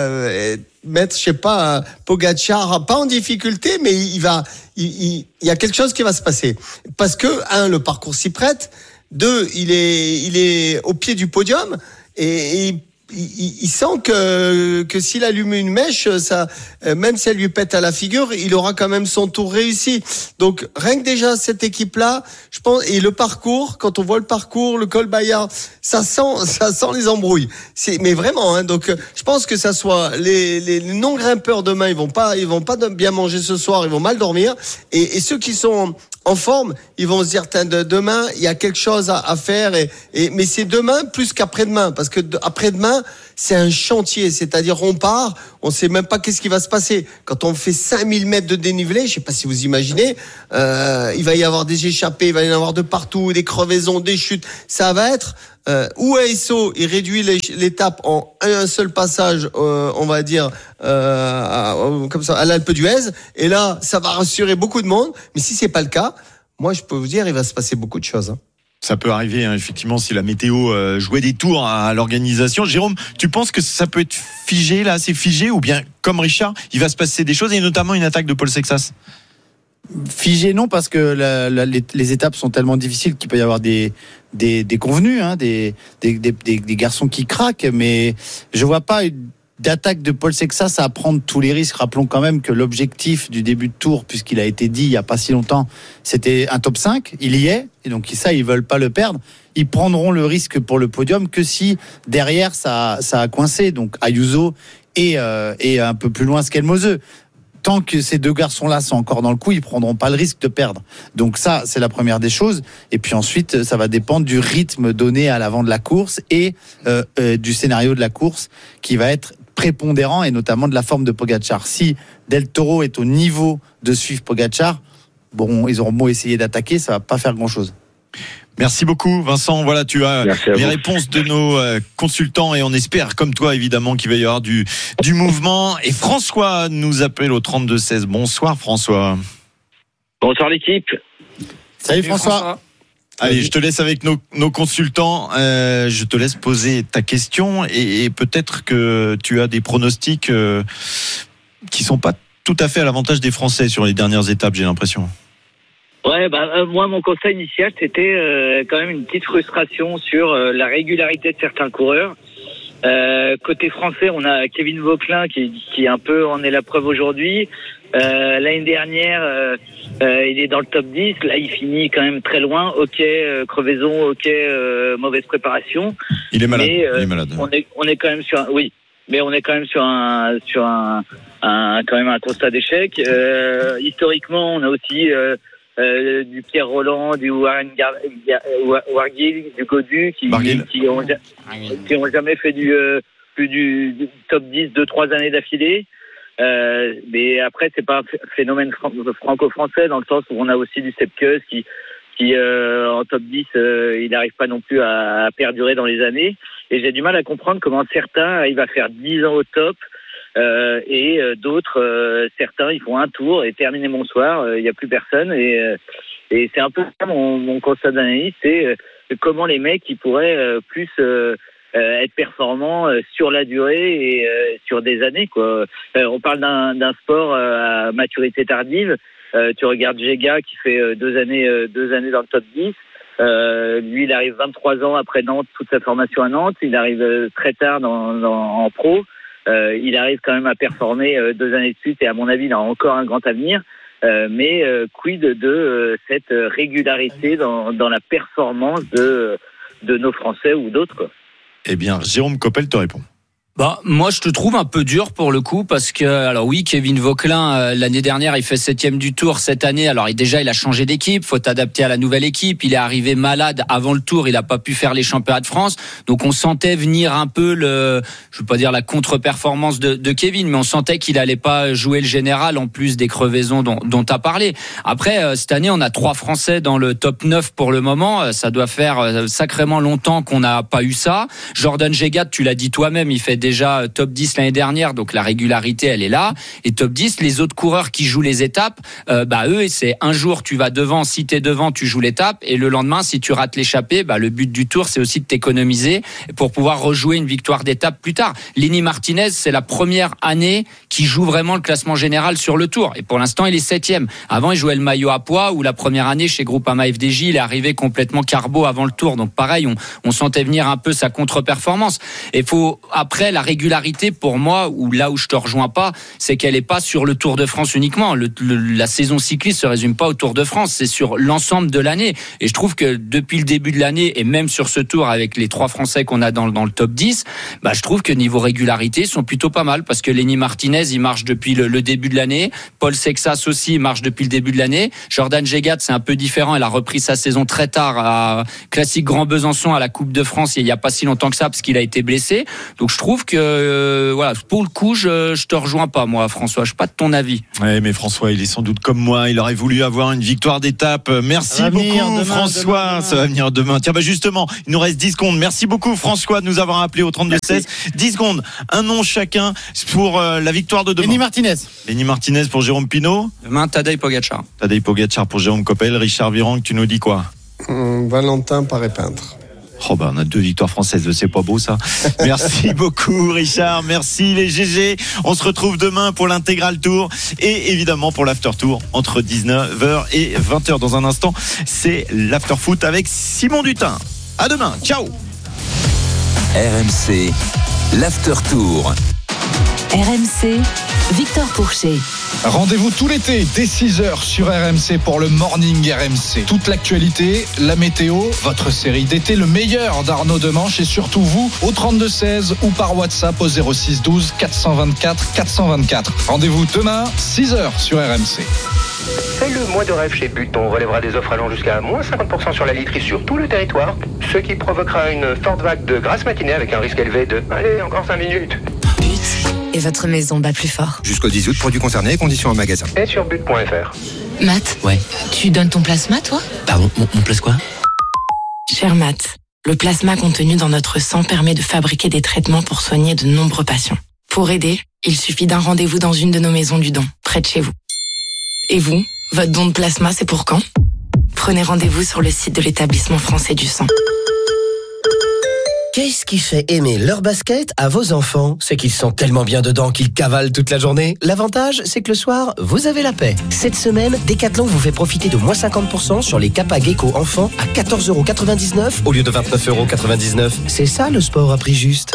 je sais pas, Pogačar pas en difficulté, mais il y a quelque chose qui va se passer. Parce que, 1, le parcours s'y prête. 2, il est au pied du podium et il sent que s'il allume une mèche, ça, même si elle lui pète à la figure, il aura quand même son tour réussi. Donc rien que déjà cette équipe-là, je pense, et le parcours, quand on voit le parcours, le col Bayard, ça sent les embrouilles. Mais vraiment, hein. Donc je pense que ça soit les non grimpeurs demain, ils vont pas bien manger ce soir, ils vont mal dormir. Et ceux qui sont en forme, ils vont se dire demain il y a quelque chose à faire mais c'est demain plus qu'après-demain, parce que après-demain c'est un chantier, c'est-à-dire on part, on sait même pas qu'est-ce qui va se passer. Quand on fait 5000 mètres de dénivelé, je sais pas si vous imaginez, il va y avoir des échappées, il va y en avoir de partout, des crevaisons, des chutes, ça va être où ASO il réduit l'étape en un seul passage, on va dire comme ça à l'Alpe d'Huez, et là ça va rassurer beaucoup de monde. Mais si c'est pas le cas, moi je peux vous dire il va se passer beaucoup de choses, hein. Ça peut arriver, hein, effectivement, si la météo jouait des tours à l'organisation. Jérôme, tu penses que ça peut être figé là, c'est figé, ou bien comme Richard, il va se passer des choses, et notamment une attaque de Paul Sexas? Figé non, parce que les étapes sont tellement difficiles qu'il peut y avoir des convenus, hein, des garçons qui craquent, mais je vois pas d'attaque de Paul Sexas à prendre tous les risques. Rappelons quand même que l'objectif du début de tour, puisqu'il a été dit il y a pas si longtemps, c'était un top 5, il y est, et donc ça ils veulent pas le perdre. Ils prendront le risque pour le podium que si derrière ça a coincé, donc Ayuso et un peu plus loin Skelmose. Tant que ces deux garçons-là sont encore dans le coup, ils prendront pas le risque de perdre. Donc ça, c'est la première des choses. Et puis ensuite, ça va dépendre du rythme donné à l'avant de la course et du scénario de la course qui va être prépondérant, et notamment de la forme de Pogačar. Si Del Toro est au niveau de suivre Pogačar, bon, ils auront beau essayer d'attaquer, ça va pas faire grand-chose. Merci beaucoup, Vincent. Voilà, tu as les réponses de nos consultants, et on espère, comme toi, évidemment, qu'il va y avoir du mouvement. Et François nous appelle au 32-16. Bonsoir, François. Bonsoir, l'équipe. Salut, François. Allez, je te laisse avec nos consultants. Je te laisse poser ta question, et peut-être que tu as des pronostics qui sont pas tout à fait à l'avantage des Français sur les dernières étapes, j'ai l'impression. Ouais, moi, mon conseil initial, c'était quand même une petite frustration sur la régularité de certains coureurs. Côté français, on a Kevin Vauquelin qui un peu en est la preuve aujourd'hui. L'année dernière, il est dans le top 10. Là, il finit quand même très loin. Ok, crevaison. Ok, mauvaise préparation. Il est malade. Mais, il est malade. On est quand même sur mais on est quand même sur un quand même un constat d'échec. Historiquement, on a aussi du Pierre Roland, du Wargil, du Godu, qui ont jamais fait plus du top 10 2-3 années d'affilée. Mais après, c'est pas un phénomène franco-français, dans le sens où on a aussi du Sepkus qui en top 10, il n'arrive pas non plus à perdurer dans les années. Et j'ai du mal à comprendre comment certains arrivent à faire 10 ans au top, et d'autres, certains, ils font un tour et terminent bonsoir, il n'y a plus personne. Et c'est un peu ça mon constat d'analyse, c'est comment les mecs ils pourraient plus être performants sur la durée et sur des années, quoi. On parle d'un sport à maturité tardive. Tu regardes Jega qui fait 2 années dans le top 10. Lui, il arrive 23 ans après Nantes, toute sa formation à Nantes. Il arrive très tard en pro. Il arrive quand même à performer 2 années de suite, et à mon avis, il a encore un grand avenir. Mais quid de cette régularité dans la performance de nos Français ou d'autres, quoi. Eh bien, Jérôme Coppel te répond. Moi, je te trouve un peu dur pour le coup, parce que, alors oui, Kevin Vauquelin, l'année dernière, il fait 7e du Tour. Cette année, alors déjà, il a changé d'équipe, faut t'adapter à la nouvelle équipe. Il est arrivé malade avant le Tour, il a pas pu faire les championnats de France. Donc, on sentait venir un peu je veux pas dire la contre-performance de Kevin, mais on sentait qu'il allait pas jouer le général, en plus des crevaisons dont t'as parlé. Après, cette année, on a 3 Français dans le top 9 pour le moment. Ça doit faire sacrément longtemps qu'on n'a pas eu ça. Jordan Jegat, tu l'as dit toi-même, il fait déjà top 10 l'année dernière, donc la régularité elle est là. Et top 10, les autres coureurs qui jouent les étapes, eux c'est un jour tu vas devant, si t'es devant tu joues l'étape, et le lendemain si tu rates l'échappée, le but du tour c'est aussi de t'économiser pour pouvoir rejouer une victoire d'étape plus tard. Lenny Martinez, c'est la première année qui joue vraiment le classement général sur le tour, et pour l'instant il est 7e. Avant il jouait le maillot à poids, où la première année chez Groupama FDJ il est arrivé complètement carbo avant le tour, donc pareil on sentait venir un peu sa contre-performance. Et faut après la régularité, pour moi, ou là où je te rejoins pas, c'est qu'elle est pas sur le Tour de France uniquement. La saison cycliste se résume pas au Tour de France, c'est sur l'ensemble de l'année. Et je trouve que depuis le début de l'année, et même sur ce tour avec les 3 Français qu'on a dans le top 10, je trouve que niveau régularité ils sont plutôt pas mal, parce que Lenny Martinez il marche depuis le début de l'année, Paul Sexas aussi il marche depuis le début de l'année, Jordan Gégat c'est un peu différent, elle a repris sa saison très tard à Classique Grand Besançon, à la Coupe de France il y a pas si longtemps que ça, parce qu'il a été blessé. Donc je trouve que pour le coup je te rejoins pas, moi François, je suis pas de ton avis. Ouais, mais François il est sans doute comme moi, il aurait voulu avoir une victoire d'étape. Merci beaucoup François, ça va venir demain. Tiens justement, il nous reste 10 secondes. Merci beaucoup François de nous avoir appelé au 32-16. 10 secondes, un nom chacun pour la victoire de demain. Lenny Martinez pour Jérôme Pinault. Demain Tadej Pogacar. Tadej Pogacar pour Jérôme Coppel. Richard Virenque, tu nous dis quoi? Valentin Paré-Peintre. On a 2 victoires françaises, c'est pas beau ça. Merci beaucoup Richard, merci les GG. On se retrouve demain pour l'intégral tour et évidemment pour l'after tour entre 19h et 20h. Dans un instant, c'est l'after foot avec Simon Dutin. À demain, ciao. RMC, l'after tour. RMC, Victor Pourchet. Rendez-vous tout l'été dès 6h sur RMC pour le Morning RMC. Toute l'actualité, la météo, votre série d'été, le meilleur d'Arnaud Demanche et surtout vous au 32-16 ou par WhatsApp au 06 12 424 424. Rendez-vous demain 6h sur RMC. C'est le mois de rêve chez But. On relèvera des offres allant jusqu'à moins 50% sur la literie sur tout le territoire, ce qui provoquera une forte vague de grasse matinée avec un risque élevé de... Allez, encore 5 minutes. Et votre maison bat plus fort. Jusqu'au 10 août, produits concernés, conditions en magasin. Et sur but.fr. Matt, Ouais. tu donnes ton plasma, toi? Pardon, mon place quoi? Cher Matt, le plasma contenu dans notre sang permet de fabriquer des traitements pour soigner de nombreux patients. Pour aider, il suffit d'un rendez-vous dans une de nos maisons du don, près de chez vous. Et vous, votre don de plasma, c'est pour quand? Prenez rendez-vous sur le site de l'établissement français du sang. Qu'est-ce qui fait aimer leur basket à vos enfants? C'est qu'ils sont tellement bien dedans qu'ils cavalent toute la journée. L'avantage, c'est que le soir, vous avez la paix. Cette semaine, Decathlon vous fait profiter de moins 50% sur les Kappa Gecko enfants à 14,99€ au lieu de 29,99€. C'est ça le sport à prix juste.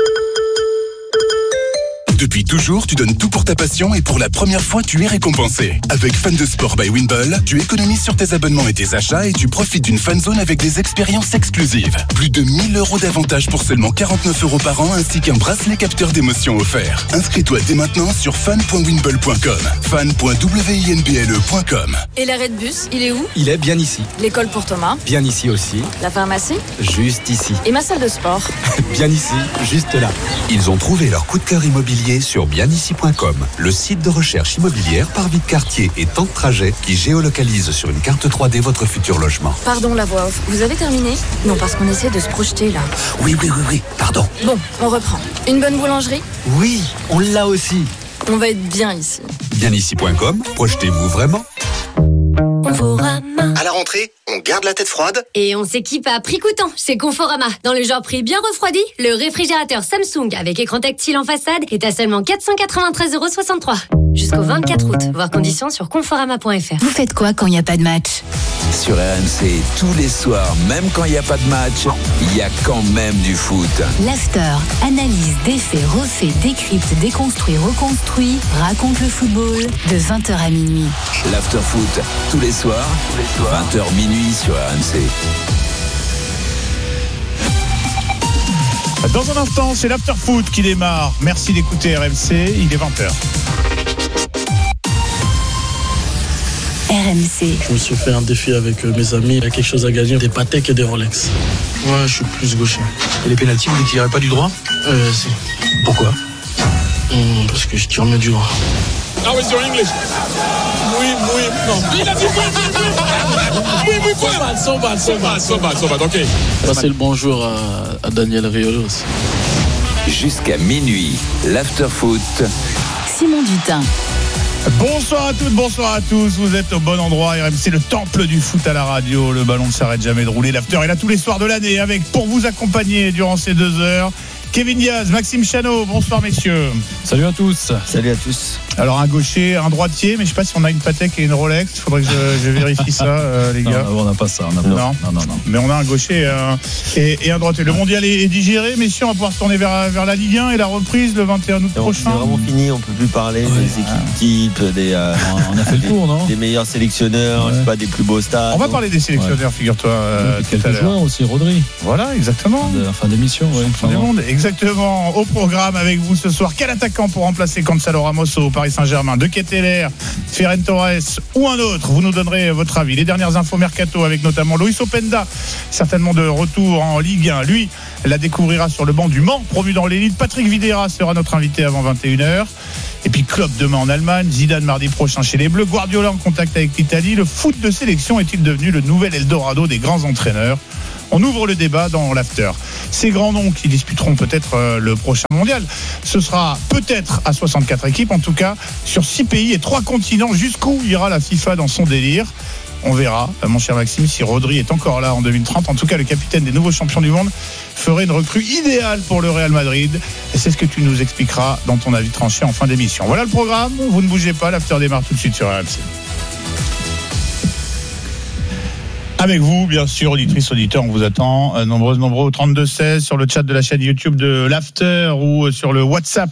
Depuis toujours, tu donnes tout pour ta passion et pour la première fois, tu es récompensé. Avec Fan de Sport by Winball, tu économises sur tes abonnements et tes achats et tu profites d'une fan zone avec des expériences exclusives. Plus de 1 000 € d'avantages pour seulement 49€ par an ainsi qu'un bracelet capteur d'émotions offert. Inscris-toi dès maintenant sur fan.winball.com. fan.winblle.com. Et l'arrêt de bus, il est où? Il est bien ici. L'école pour Thomas? Bien ici aussi. La pharmacie? Juste ici. Et ma salle de sport? Bien ici, juste là. Ils ont trouvé leur coup de cœur immobilier sur bienici.com, le site de recherche immobilière par vie de quartier et temps de trajet qui géolocalise sur une carte 3D votre futur logement. Pardon la voix off, vous avez terminé? Non, parce qu'on essaie de se projeter là. Oui, pardon. Bon, on reprend. Une bonne boulangerie? Oui, on l'a aussi. On va être bien ici. Bienici.com, projetez-vous vraiment. Conforama. À la rentrée, on garde la tête froide. Et on s'équipe à prix coûtant chez Conforama. Dans le genre prix bien refroidi, le réfrigérateur Samsung avec écran tactile en façade est à seulement 493,63€. Jusqu'au 24 août. Voir conditions sur conforama.fr. Vous faites quoi quand il n'y a pas de match? Sur RMC, tous les soirs, même quand il n'y a pas de match, il y a quand même du foot. L'after, analyse, défait, refait, décrypte, déconstruit, reconstruit, raconte le football de 20h à minuit. L'after foot, tous les soirs, 20h minuit sur RMC. Dans un instant, c'est l'after foot qui démarre. Merci d'écouter RMC, il est 20h. RMC. Je me suis fait un défi avec mes amis. Il y a quelque chose à gagner, des Patek et des Rolex. Ouais, je suis plus gaucher. Et les pénaltys, vous ne tirez pas du droit? Si. Pourquoi? Parce que je tire mieux du droit. How is your English? Oui, non. Il a dit oui. So bad, ok. Passez le bonjour à Daniel Riolo aussi. Jusqu'à minuit, l'after-foot. Simon Dutin. Bonsoir à toutes, bonsoir à tous. Vous êtes au bon endroit. RMC, le temple du foot à la radio. Le ballon ne s'arrête jamais de rouler. L'after est là tous les soirs de l'année avec, pour vous accompagner durant ces 2 heures, Kevin Diaz, Maxime Chanot. Bonsoir messieurs. Salut à tous. Salut à tous. Alors un gaucher, un droitier, mais je sais pas si on a une Patek et une Rolex. Il faudrait que je vérifie ça, les gars. Non, on n'a pas ça. Non. Mais on a un gaucher et un droitier. Le mondial est digéré, messieurs. On va pouvoir se tourner vers la Ligue 1 et la reprise le 21 août prochain. C'est vraiment fini. On peut plus parler des équipes types, on a fait le tour, non ? Des meilleurs sélectionneurs, je sais pas, des plus beaux stades. On va parler des sélectionneurs, figure-toi. Quelques joueurs aussi, Rodri. Voilà, exactement. Fin d'émission, Fin du monde, exactement. Au programme avec vous ce soir, quel attaquant pour remplacer Gonzalo Ramos au Paris Saint-Germain? De Ketelaere, Ferran Torres ou un autre? Vous nous donnerez votre avis. Les dernières infos mercato avec notamment Loïs Openda, certainement de retour en Ligue 1. Lui, la découvrira sur le banc du Mans, promu dans l'élite. Patrick Vieira sera notre invité avant 21h. Et puis Klopp demain en Allemagne, Zidane mardi prochain chez les Bleus, Guardiola en contact avec l'Italie. Le foot de sélection est-il devenu le nouvel Eldorado des grands entraîneurs? On ouvre le débat dans l'after. Ces grands noms qui disputeront peut-être le prochain mondial, ce sera peut-être à 64 équipes, en tout cas sur 6 pays et 3 continents. Jusqu'où ira la FIFA dans son délire? On verra, mon cher Maxime, si Rodri est encore là en 2030. En tout cas, le capitaine des nouveaux champions du monde ferait une recrue idéale pour le Real Madrid. Et c'est ce que tu nous expliqueras dans ton avis tranché en fin d'émission. Voilà le programme, vous ne bougez pas, l'after démarre tout de suite sur RMC. Avec vous, bien sûr, auditrices, auditeurs, on vous attend nombreux au 32-16 sur le chat de la chaîne YouTube de l'After ou sur le WhatsApp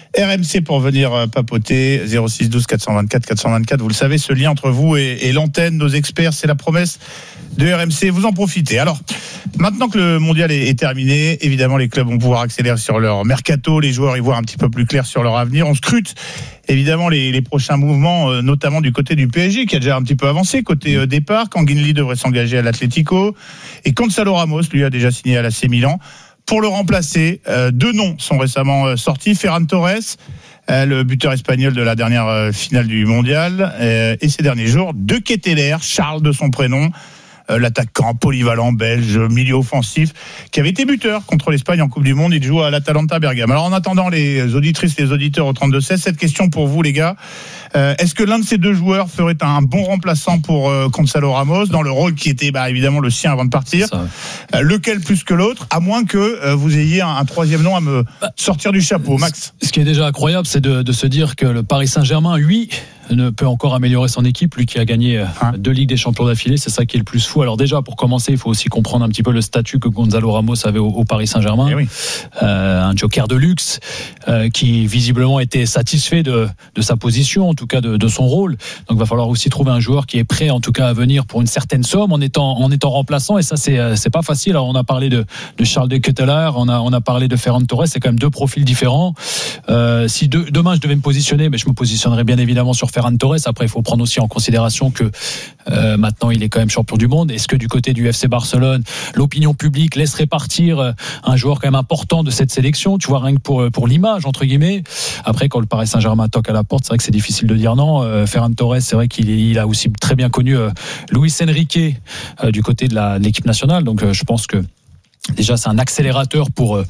RMC pour venir papoter. 06 12 424 424. Vous le savez, ce lien entre vous et l'antenne, nos experts, c'est la promesse de RMC. Vous en profitez. Alors, maintenant que le mondial est terminé, évidemment, les clubs vont pouvoir accélérer sur leur mercato. Les joueurs y voient un petit peu plus clair sur leur avenir. On scrute évidemment les prochains mouvements, notamment du côté du PSG, qui a déjà un petit peu avancé. Côté départ, Kangin Lee devrait s'engager à l'Atlético. Et Gonzalo Ramos, lui, a déjà signé à l'AC Milan. Pour le remplacer, 2 noms sont récemment sortis. Ferran Torres, le buteur espagnol de la dernière finale du mondial. Et ces derniers jours, De Ketelaere, Charles de son prénom, l'attaquant polyvalent belge, milieu offensif, qui avait été buteur contre l'Espagne en Coupe du Monde. Il joue à l'Atalanta Bergame. Alors en attendant les auditrices, les auditeurs au 32-16, cette question pour vous les gars, est-ce que l'un de ces 2 joueurs ferait un bon remplaçant pour Gonzalo Ramos dans le rôle qui était évidemment le sien avant de partir? Lequel plus que l'autre, à moins que vous ayez un troisième nom à me sortir du chapeau? Max? Ce qui est déjà incroyable, c'est de se dire que le Paris Saint-Germain, lui, ne peut encore améliorer son équipe, lui qui a gagné 2 Ligues des Champions d'affilée. C'est ça qui est le plus fou. Alors déjà, pour commencer, il faut aussi comprendre un petit peu le statut que Gonzalo Ramos avait au Paris Saint-Germain. Oui. Un joker de luxe qui visiblement était satisfait de sa position, en tout cas de son rôle. Donc il va falloir aussi trouver un joueur qui est prêt en tout cas à venir pour une certaine somme en étant remplaçant, et ça c'est pas facile. Alors on a parlé de Charles de Ketelaere, on a parlé de Ferran Torres, c'est quand même 2 profils différents. Si demain je devais me positionner, je me positionnerais bien évidemment sur Ferran Torres. Après il faut prendre aussi en considération que maintenant il est quand même champion du monde. Est-ce que du côté du FC Barcelone, l'opinion publique laisserait partir un joueur quand même important de cette sélection, tu vois, rien que pour l'image entre guillemets. Après quand le Paris Saint-Germain toque à la porte, c'est vrai que c'est difficile de dire non. Ferran Torres, c'est vrai qu'il a aussi très bien connu Luis Enrique du côté de l'équipe nationale. Donc je pense que déjà c'est un accélérateur pour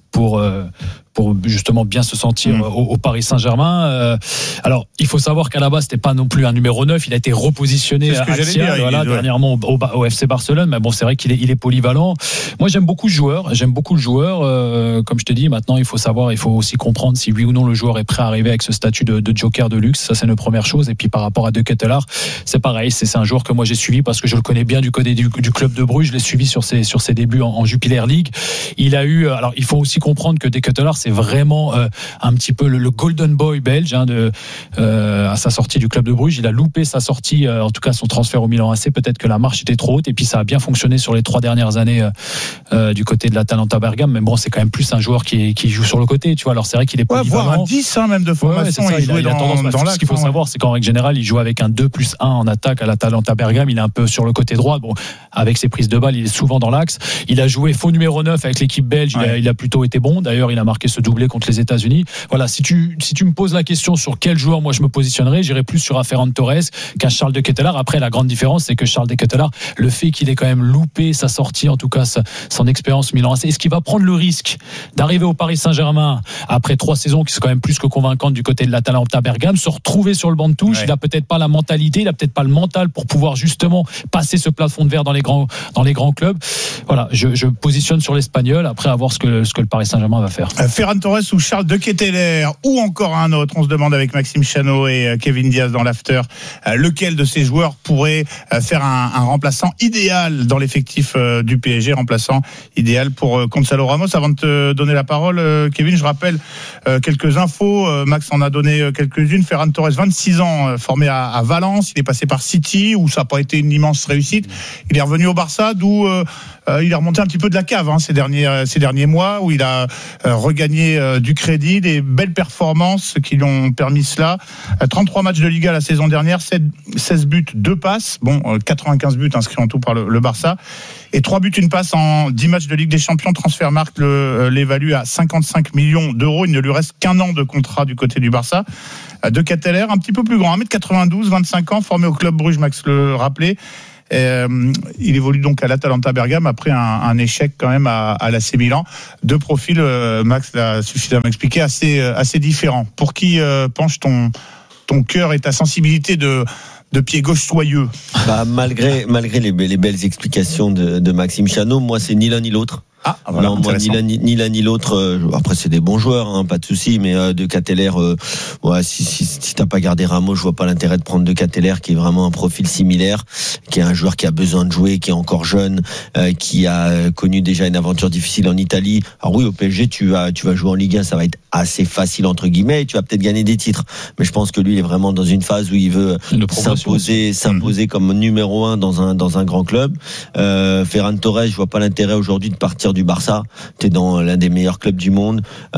justement bien se sentir au Paris Saint-Germain. Alors, il faut savoir qu'à la base, c'était pas non plus un numéro 9. Il a été repositionné axial, dernièrement au FC Barcelone. Mais bon, c'est vrai qu'il est polyvalent. Moi, j'aime beaucoup le joueur. Comme je te dis, maintenant, il faut aussi comprendre si oui ou non le joueur est prêt à arriver avec ce statut de joker de luxe. Ça, c'est une première chose. Et puis, par rapport à De Ketelaere, c'est pareil. C'est un joueur que moi, j'ai suivi parce que je le connais bien du côté du club de Bruges. Je l'ai suivi sur ses débuts en Jupiler League. Alors, il faut aussi comprendre que De Ketelaere, c'est vraiment un petit peu le golden boy belge à sa sortie du club de Bruges. Il a loupé sa sortie, en tout cas son transfert au Milan AC. Peut-être que la marche était trop haute, et puis ça a bien fonctionné sur les 3 dernières années du côté de l'Atalanta Bergame. Mais bon, c'est quand même plus un joueur qui joue sur le côté, tu vois. Alors c'est vrai qu'il est polyvalent. Voire un 10 même de formation. Il jouait dans l'axe. Ce qu'il faut savoir, c'est qu'en règle générale, il joue avec un 2+1 en attaque à l'Atalanta Bergame. Il est un peu sur le côté droit. Bon, avec ses prises de balles, il est souvent dans l'axe. Il a joué faux numéro 9 avec l'équipe belge. Il a plutôt été été bon. D'ailleurs, il a marqué ce doublé contre les États-Unis. Voilà, si tu me poses la question sur quel joueur moi je me positionnerais, j'irais plus sur un Ferran Torres qu'un Charles de Ketelaere. Après, la grande différence, c'est que Charles de Ketelaere, le fait qu'il ait quand même loupé sa sortie, en tout cas son expérience Milan AC, est-ce qu'il va prendre le risque d'arriver au Paris Saint-Germain après 3 saisons qui sont quand même plus que convaincantes du côté de l'Atalanta Bergame, se retrouver sur le banc de touche? Il a peut-être pas la mentalité, il a peut-être pas le mental pour pouvoir justement passer ce plafond de verre dans les grands clubs. Voilà, je positionne sur l'Espagnol, après à voir ce que le Paris Saint-Germain va faire. Ferran Torres ou Charles de Ketelaere ou encore un autre, on se demande avec Maxime Chano et Kevin Diaz dans l'after, lequel de ces joueurs pourrait faire un remplaçant idéal dans l'effectif du PSG, remplaçant idéal pour Gonzalo Ramos. Avant de te donner la parole, Kevin, je rappelle quelques infos. Max en a donné quelques-unes. Ferran Torres, 26 ans, formé à Valence. Il est passé par City, où ça n'a pas été une immense réussite. Il est revenu au Barça, d'où il est remonté un petit peu de la cave ces derniers mois, où il a regagné du crédit, des belles performances qui lui ont permis cela. 33 matchs de Liga la saison dernière, 16 buts, 2 passes. 95 buts inscrits en tout par le Barça. Et 3 buts, 1 passe en 10 matchs de Ligue des Champions. Transfermarkt l'évalue à 55 millions d'euros. Il ne lui reste qu'un an de contrat du côté du Barça. De Ketelaere, un petit peu plus grand, 1m92, 25 ans, formé au Club Bruges, Max le rappelait. Il évolue donc à l'Atalanta Bergame après un échec quand même à l'AC Milan. 2 profils, Max l'a suffisamment expliqué, assez différents. Pour qui penche ton cœur et ta sensibilité de pied gauche soyeux? Malgré les belles explications de Maxime Chano, moi c'est ni l'un ni l'autre. Voilà, non, moi, ni l'un ni l'autre. Après, c'est des bons joueurs, pas de souci. Mais de Ketelaere, si t'as pas gardé Ramos, je vois pas l'intérêt de prendre de Ketelaere, qui est vraiment un profil similaire, qui est un joueur qui a besoin de jouer, qui est encore jeune, qui a connu déjà une aventure difficile en Italie. Alors oui, au PSG, tu vas jouer en Ligue 1, ça va être assez facile entre guillemets, et tu vas peut-être gagner des titres. Mais je pense que lui, il est vraiment dans une phase où il veut s'imposer comme numéro 1 dans un grand club. Ferran Torres, je vois pas l'intérêt aujourd'hui de partir du Barça. T'es dans l'un des meilleurs clubs du monde,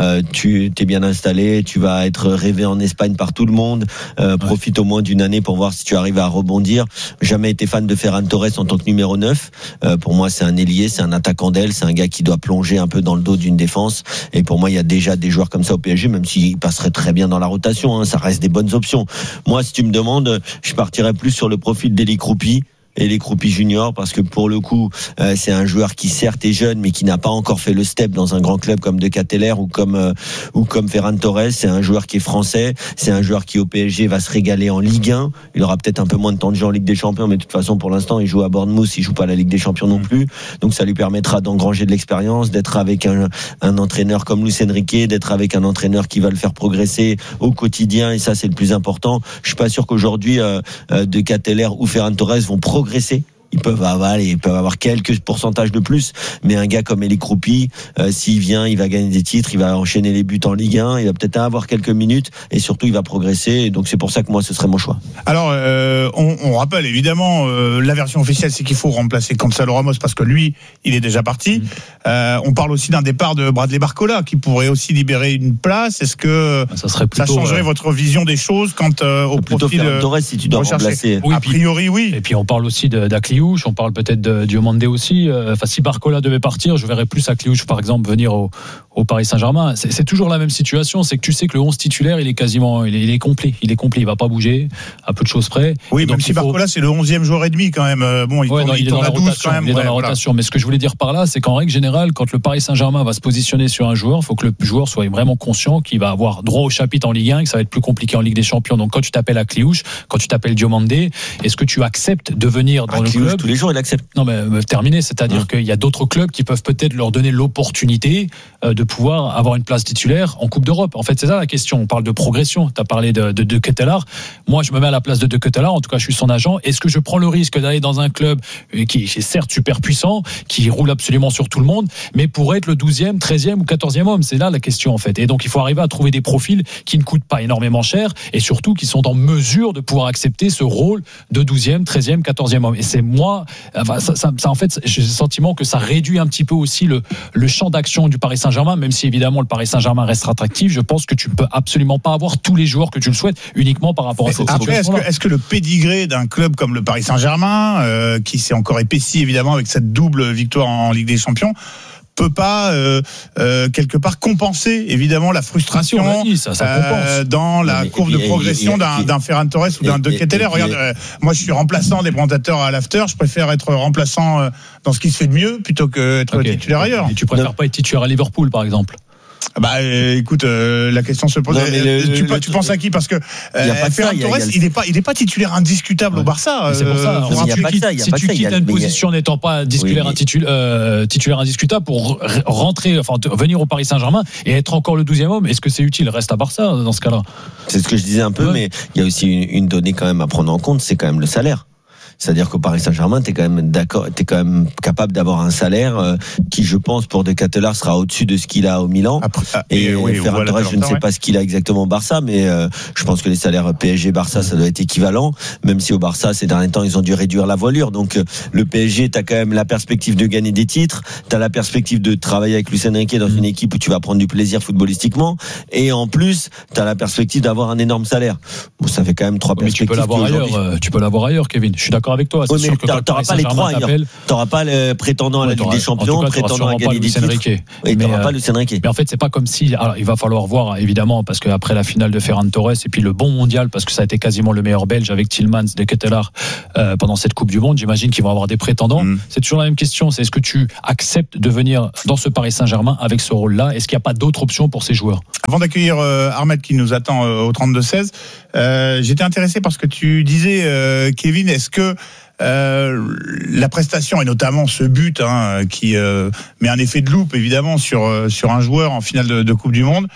tu t'es bien installé, tu vas être rêvé en Espagne par tout le monde. Profite au moins d'une année pour voir si tu arrives à rebondir. Jamais été fan de Ferran Torres en tant que numéro 9. Pour moi, c'est un ailier, c'est un attaquant d'aile, c'est un gars qui doit plonger un peu dans le dos d'une défense. Et pour moi, il y a déjà des joueurs comme ça au PSG, même s'ils passeraient très bien dans la rotation, ça reste des bonnes options. Moi, si tu me demandes, je partirais plus sur le profil d'Eli Kroupi et les Kroupi juniors, parce que pour le coup c'est un joueur qui certes est jeune mais qui n'a pas encore fait le step dans un grand club comme de Ketelaere ou comme Ferran Torres. C'est un joueur qui est français, c'est un joueur qui au PSG va se régaler en Ligue 1. Il aura peut-être un peu moins de temps de jeu en Ligue des Champions, mais de toute façon pour l'instant il joue à Bournemouth, il joue pas la Ligue des Champions non plus, donc ça lui permettra d'engranger de l'expérience, d'être avec un entraîneur comme Luis Enrique, d'être avec un entraîneur qui va le faire progresser au quotidien, et ça c'est le plus important. Je suis pas sûr qu'aujourd'hui de Ketelaere ou Ferran Torres vont progresser. Ils peuvent avoir quelques pourcentages de plus, mais un gars comme Eli Kroupi, s'il vient, il va gagner des titres, il va enchaîner les buts en Ligue 1, il va peut-être avoir quelques minutes, et surtout il va progresser, et donc c'est pour ça que moi ce serait mon choix. Alors on rappelle évidemment la version officielle, c'est qu'il faut remplacer Gonzalo Ramos parce que lui il est déjà parti. On parle aussi d'un départ de Bradley Barcola qui pourrait aussi libérer une place. Est-ce que ça changerait votre vision des choses quant au profil Torres, si tu dois remplacer? Oui, a priori oui. Et puis on parle aussi d'Akliouche, on parle peut-être de Diomandé aussi. Si Barcola devait partir, je verrais plus Akliouche par exemple venir au Paris Saint-Germain. C'est toujours la même situation, c'est que tu sais que le 11 titulaire il est quasiment il est complet, il va pas bouger à peu de choses près. Oui, même si Barcola c'est le 11e joueur et demi quand même. Il est dans la rotation quand même. Il est dans la rotation, mais ce que je voulais dire par là, c'est qu'en règle générale, quand le Paris Saint-Germain va se positionner sur un joueur, il faut que le joueur soit vraiment conscient qu'il va avoir droit au chapitre en Ligue 1 et que ça va être plus compliqué en Ligue des Champions. Donc quand tu t'appelles Akliouche, quand tu t'appelles Diomandé, est-ce que tu acceptes de venir dans le club? Tous les jours il accepte. Non mais terminé, c'est-à-dire qu'il y a d'autres clubs qui peuvent peut-être leur donner l'opportunité de pouvoir avoir une place titulaire en Coupe d'Europe. En fait, c'est ça la question. On parle de progression. Tu as parlé de Ketelaere. Moi, je me mets à la place de Ketelaere. En tout cas, je suis son agent. Est-ce que je prends le risque d'aller dans un club qui est certes super puissant, qui roule absolument sur tout le monde, mais pour être le 12e, 13e ou 14e homme? C'est là la question, en fait. Et donc, il faut arriver à trouver des profils qui ne coûtent pas énormément cher et surtout qui sont en mesure de pouvoir accepter ce rôle de 12e, 13e, 14e homme. Et c'est moi, ça en fait, j'ai le sentiment que ça réduit un petit peu aussi le champ d'action du Paris Saint-Germain, même si évidemment le Paris Saint-Germain restera attractif. Je pense que tu peux absolument pas avoir tous les joueurs que tu le souhaites uniquement par rapport à cette situation. Est-ce que le pédigré d'un club comme le Paris Saint-Germain, qui s'est encore épaissi évidemment avec cette double victoire en Ligue des Champions, peut pas quelque part compenser évidemment la frustration dans la courbe de progression d'un Ferran Torres ou d'un De Ketelaere. Regarde, moi je suis remplaçant des présentateurs à l'after, je préfère être remplaçant dans ce qui se fait de mieux plutôt que être titulaire ailleurs. Et tu préfères pas être titulaire à Liverpool par exemple? Bah écoute, la question se pose. Tu penses à qui? Parce que Ferran Torres, il est pas titulaire indiscutable au Barça. C'est pour ça. Si tu quittes une position n'étant pas titulaire indiscutable pour rentrer, enfin venir au Paris Saint-Germain et être encore le 12e homme, est-ce que c'est utile? Reste à Barça dans ce cas-là. C'est ce que je disais un peu, mais il y a aussi une donnée quand même à prendre en compte, c'est quand même le salaire. C'est-à-dire qu'au Paris Saint-Germain, t'es quand même capable d'avoir un salaire qui, je pense, pour De Ketelaere sera au-dessus de ce qu'il a au Milan. Ferran Torres, je ne sais pas ce qu'il a exactement au Barça, mais je pense que les salaires PSG-Barça, ça doit être équivalent, même si au Barça, ces derniers temps, ils ont dû réduire la voilure. Donc, le PSG, t'as quand même la perspective de gagner des titres, t'as la perspective de travailler avec Luis Enrique dans une équipe où tu vas prendre du plaisir footballistiquement, et en plus, t'as la perspective d'avoir un énorme salaire. Bon, ça fait quand même 3 perspectives. Tu peux l'avoir ailleurs, Kevin. Je suis d'accord avec toi. Oui, mais t'auras pas les 3 ailleurs. T'auras pas le prétendant à la Ligue des Champions, prétendant à gagner des titres. Et t'auras pas Luis Enrique. Mais en fait, c'est pas comme si. Alors, il va falloir voir, évidemment, parce qu'après la finale de Ferran Torres et puis le bon mondial, parce que ça a été quasiment le meilleur Belge avec Tielemans, De Ketelaere pendant cette Coupe du Monde. J'imagine qu'ils vont avoir des prétendants. C'est toujours la même question. C'est est-ce que tu acceptes de venir dans ce Paris Saint-Germain avec ce rôle-là? Est-ce qu'il n'y a pas d'autres options pour ces joueurs? Avant d'accueillir Ahmed qui nous attend au 32-16, j'étais intéressé parce que tu disais, Kevin, est-ce que la prestation et notamment ce but qui met un effet de loupe évidemment sur un joueur en finale de Coupe du Monde,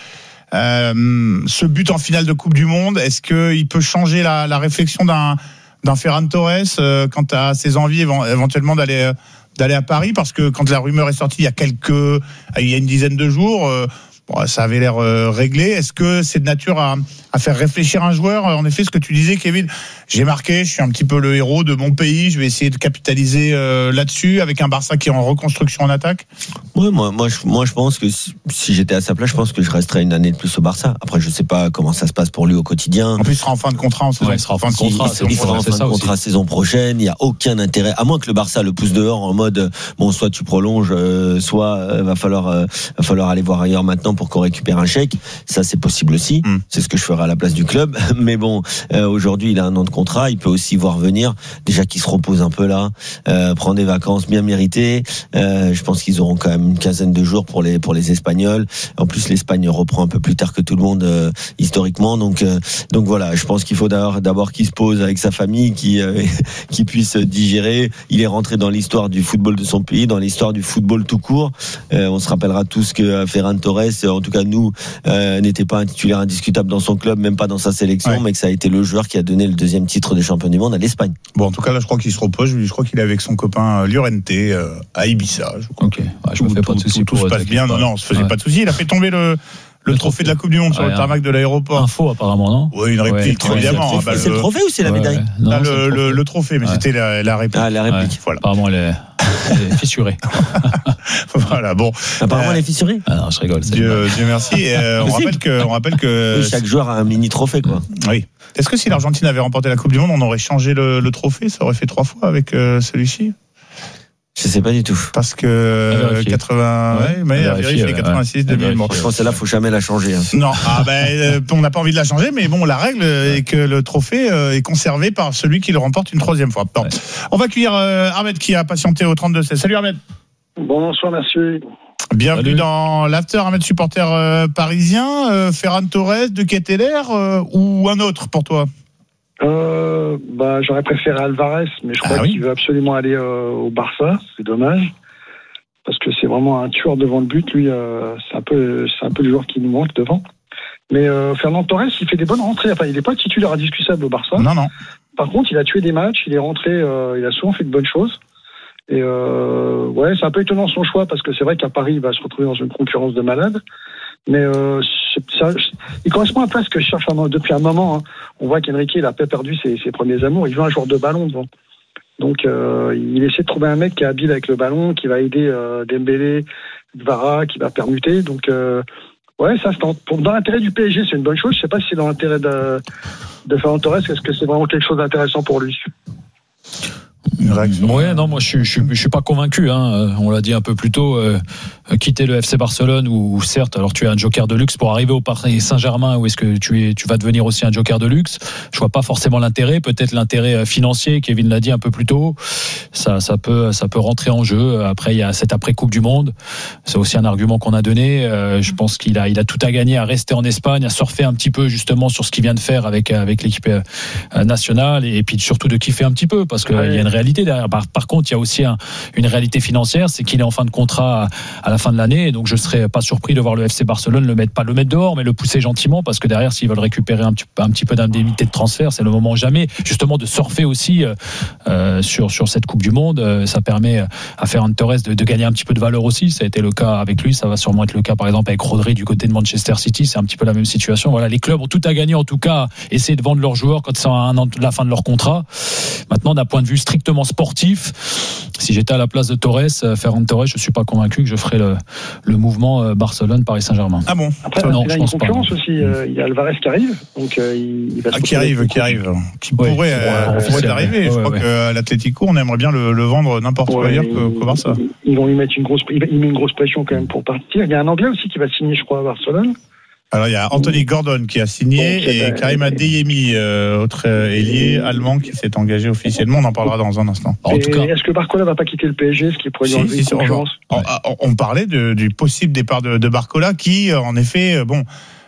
ce but en finale de Coupe du Monde, est-ce qu'il peut changer la réflexion d'un Ferran Torres quant à ses envies éventuellement d'aller à Paris? Parce que quand la rumeur est sortie il y a une dizaine de jours, ça avait l'air réglé. Est-ce que c'est de nature à faire réfléchir un joueur? En effet, ce que tu disais, Kevin, j'ai marqué, je suis un petit peu le héros de mon pays, je vais essayer de capitaliser là-dessus avec un Barça qui est en reconstruction en attaque. Oui, moi je pense que si j'étais à sa place, je pense que je resterais une année de plus au Barça. Après, je sais pas comment ça se passe pour lui au quotidien. En plus, il sera en fin de contrat en saison. Il sera en fin de contrat. Il sera en fin de contrat saison prochaine. Il y a aucun intérêt, à moins que le Barça le pousse dehors en mode soit tu prolonges, soit va falloir aller voir ailleurs maintenant pour qu'on récupère un chèque. Ça, c'est possible aussi. C'est ce que je ferai à la place du club. Mais bon, aujourd'hui, il a un an de contrat. Il peut aussi voir venir. Déjà qu'il se repose un peu là, prendre des vacances bien méritées. Je pense qu'ils auront quand même une quinzaine de jours pour les Espagnols. En plus, l'Espagne reprend un peu plus tard que tout le monde historiquement. Donc voilà, je pense qu'il faut d'abord qu'il se pose avec sa famille, qui puisse digérer. Il est rentré dans l'histoire du football de son pays, dans l'histoire du football tout court. On se rappellera tous que Ferran Torres, en tout cas nous, n'était pas un titulaire indiscutable dans son club, même pas dans sa sélection, mais que ça a été le joueur qui a donné le 2e titre de champion du monde à l'Espagne. Bon, en tout cas là, je crois qu'il se repose. Je crois qu'il est avec son copain Llorente à Ibiza. Je me fais pas de soucis. Tout se passe bien. Non, on se faisait pas de soucis. Il a fait tomber le trophée de la Coupe du Monde sur le tarmac de l'aéroport. Info apparemment, non? Oui, une réplique, évidemment. C'est le trophée ou c'est la médaille? Le trophée, mais c'était la réplique. Ah, la réplique. Voilà. Apparemment, elle est fissurée. Voilà, bon. Apparemment, elle est fissurée. Ah non, je rigole. Dieu merci. On rappelle que chaque joueur a un mini trophée, quoi. Oui. Est-ce que si l'Argentine avait remporté la Coupe du Monde, on aurait changé le trophée? Ça aurait fait 3 fois avec celui-ci? Je sais pas du tout. Parce que 86, 2000. Bon. Je pense que là, faut jamais la changer. Non, on n'a pas envie de la changer, mais bon, la règle est que le trophée est conservé par celui qui le remporte une 3e fois. Bon. On va accueillir Ahmed qui a patienté au 32-16. Salut Ahmed. Bonsoir, merci. Bienvenue dans l'After, Ahmed, supporter parisien. Ferran Torres, De Ketelaere ou un autre pour toi? J'aurais préféré Alvarez, mais je crois qu'il veut absolument aller au Barça. C'est dommage parce que c'est vraiment un tueur devant le but. Lui, c'est un peu le joueur qui nous manque devant. Mais Ferran Torres, il fait des bonnes rentrées. Enfin, il n'est pas titulaire indiscutable au Barça. Non. Par contre, il a tué des matchs. Il est rentré. Il a souvent fait de bonnes choses. Et c'est un peu étonnant son choix parce que c'est vrai qu'à Paris, il va se retrouver dans une concurrence de malades. Mais il correspond un peu à ce que je cherche depuis un moment. On voit qu'Enrique, il a pas perdu ses premiers amours. Il veut un joueur de ballon devant. Donc, il essaie de trouver un mec qui est habile avec le ballon, qui va aider Dembélé, Kvara, qui va permuter. Donc, ça se tente. Dans l'intérêt du PSG, c'est une bonne chose. Je sais pas si c'est dans l'intérêt de Ferran Torres. Est-ce que c'est vraiment quelque chose d'intéressant pour lui? Une réaction. Ouais, non, moi je suis pas convaincu. On l'a dit un peu plus tôt. Quitter le FC Barcelone ou certes, alors tu es un joker de luxe pour arriver au Paris Saint-Germain, ou est-ce que tu vas devenir aussi un joker de luxe? Je vois pas forcément l'intérêt. Peut-être l'intérêt financier. Kevin l'a dit un peu plus tôt. Ça peut rentrer en jeu. Après, il y a cette après Coupe du Monde. C'est aussi un argument qu'on a donné. Je pense qu'il a tout à gagner à rester en Espagne, à surfer un petit peu justement sur ce qu'il vient de faire avec l'équipe nationale, et puis surtout de kiffer un petit peu, parce qu'il y a une réalité derrière. Par contre, il y a aussi une réalité financière, c'est qu'il est en fin de contrat à la fin de l'année, donc je serais pas surpris de voir le FC Barcelone pas le mettre dehors, mais le pousser gentiment, parce que derrière, s'ils veulent récupérer un petit peu d'indemnité de transfert, c'est le moment jamais justement de surfer aussi sur cette Coupe du Monde. Ça permet à Ferran Torres de gagner un petit peu de valeur aussi. Ça a été le cas avec lui, ça va sûrement être le cas par exemple avec Rodri du côté de Manchester City. C'est un petit peu la même situation. Voilà, les clubs ont tout à gagner, en tout cas, essayer de vendre leurs joueurs quand c'est à un an de la fin de leur contrat. Maintenant, d'un point de vue strictement sportif, si j'étais à la place de Ferran Torres, je suis pas convaincu que je ferais le mouvement Barcelone-Paris Saint-Germain. Ah bon? Après, non, il y a une concurrence aussi. Il y a Alvarez qui arrive, donc il va qui pourrait arriver. Je crois qu'à l'Atlético, on aimerait bien le vendre n'importe où ailleurs que Barça. Ils vont lui mettre il met une grosse pression quand même pour partir. Il y a un Anglais aussi qui va signer, je crois, à Barcelone. Alors il y a Anthony Gordon qui a signé et Karim Adeyemi, autre ailier allemand qui s'est engagé officiellement. On en parlera dans un instant. En tout cas, est-ce que Barcola va pas quitter le PSG, ce qui pourrait lui enlever une concurrence? On parlait du possible départ de Barcola qui, en effet,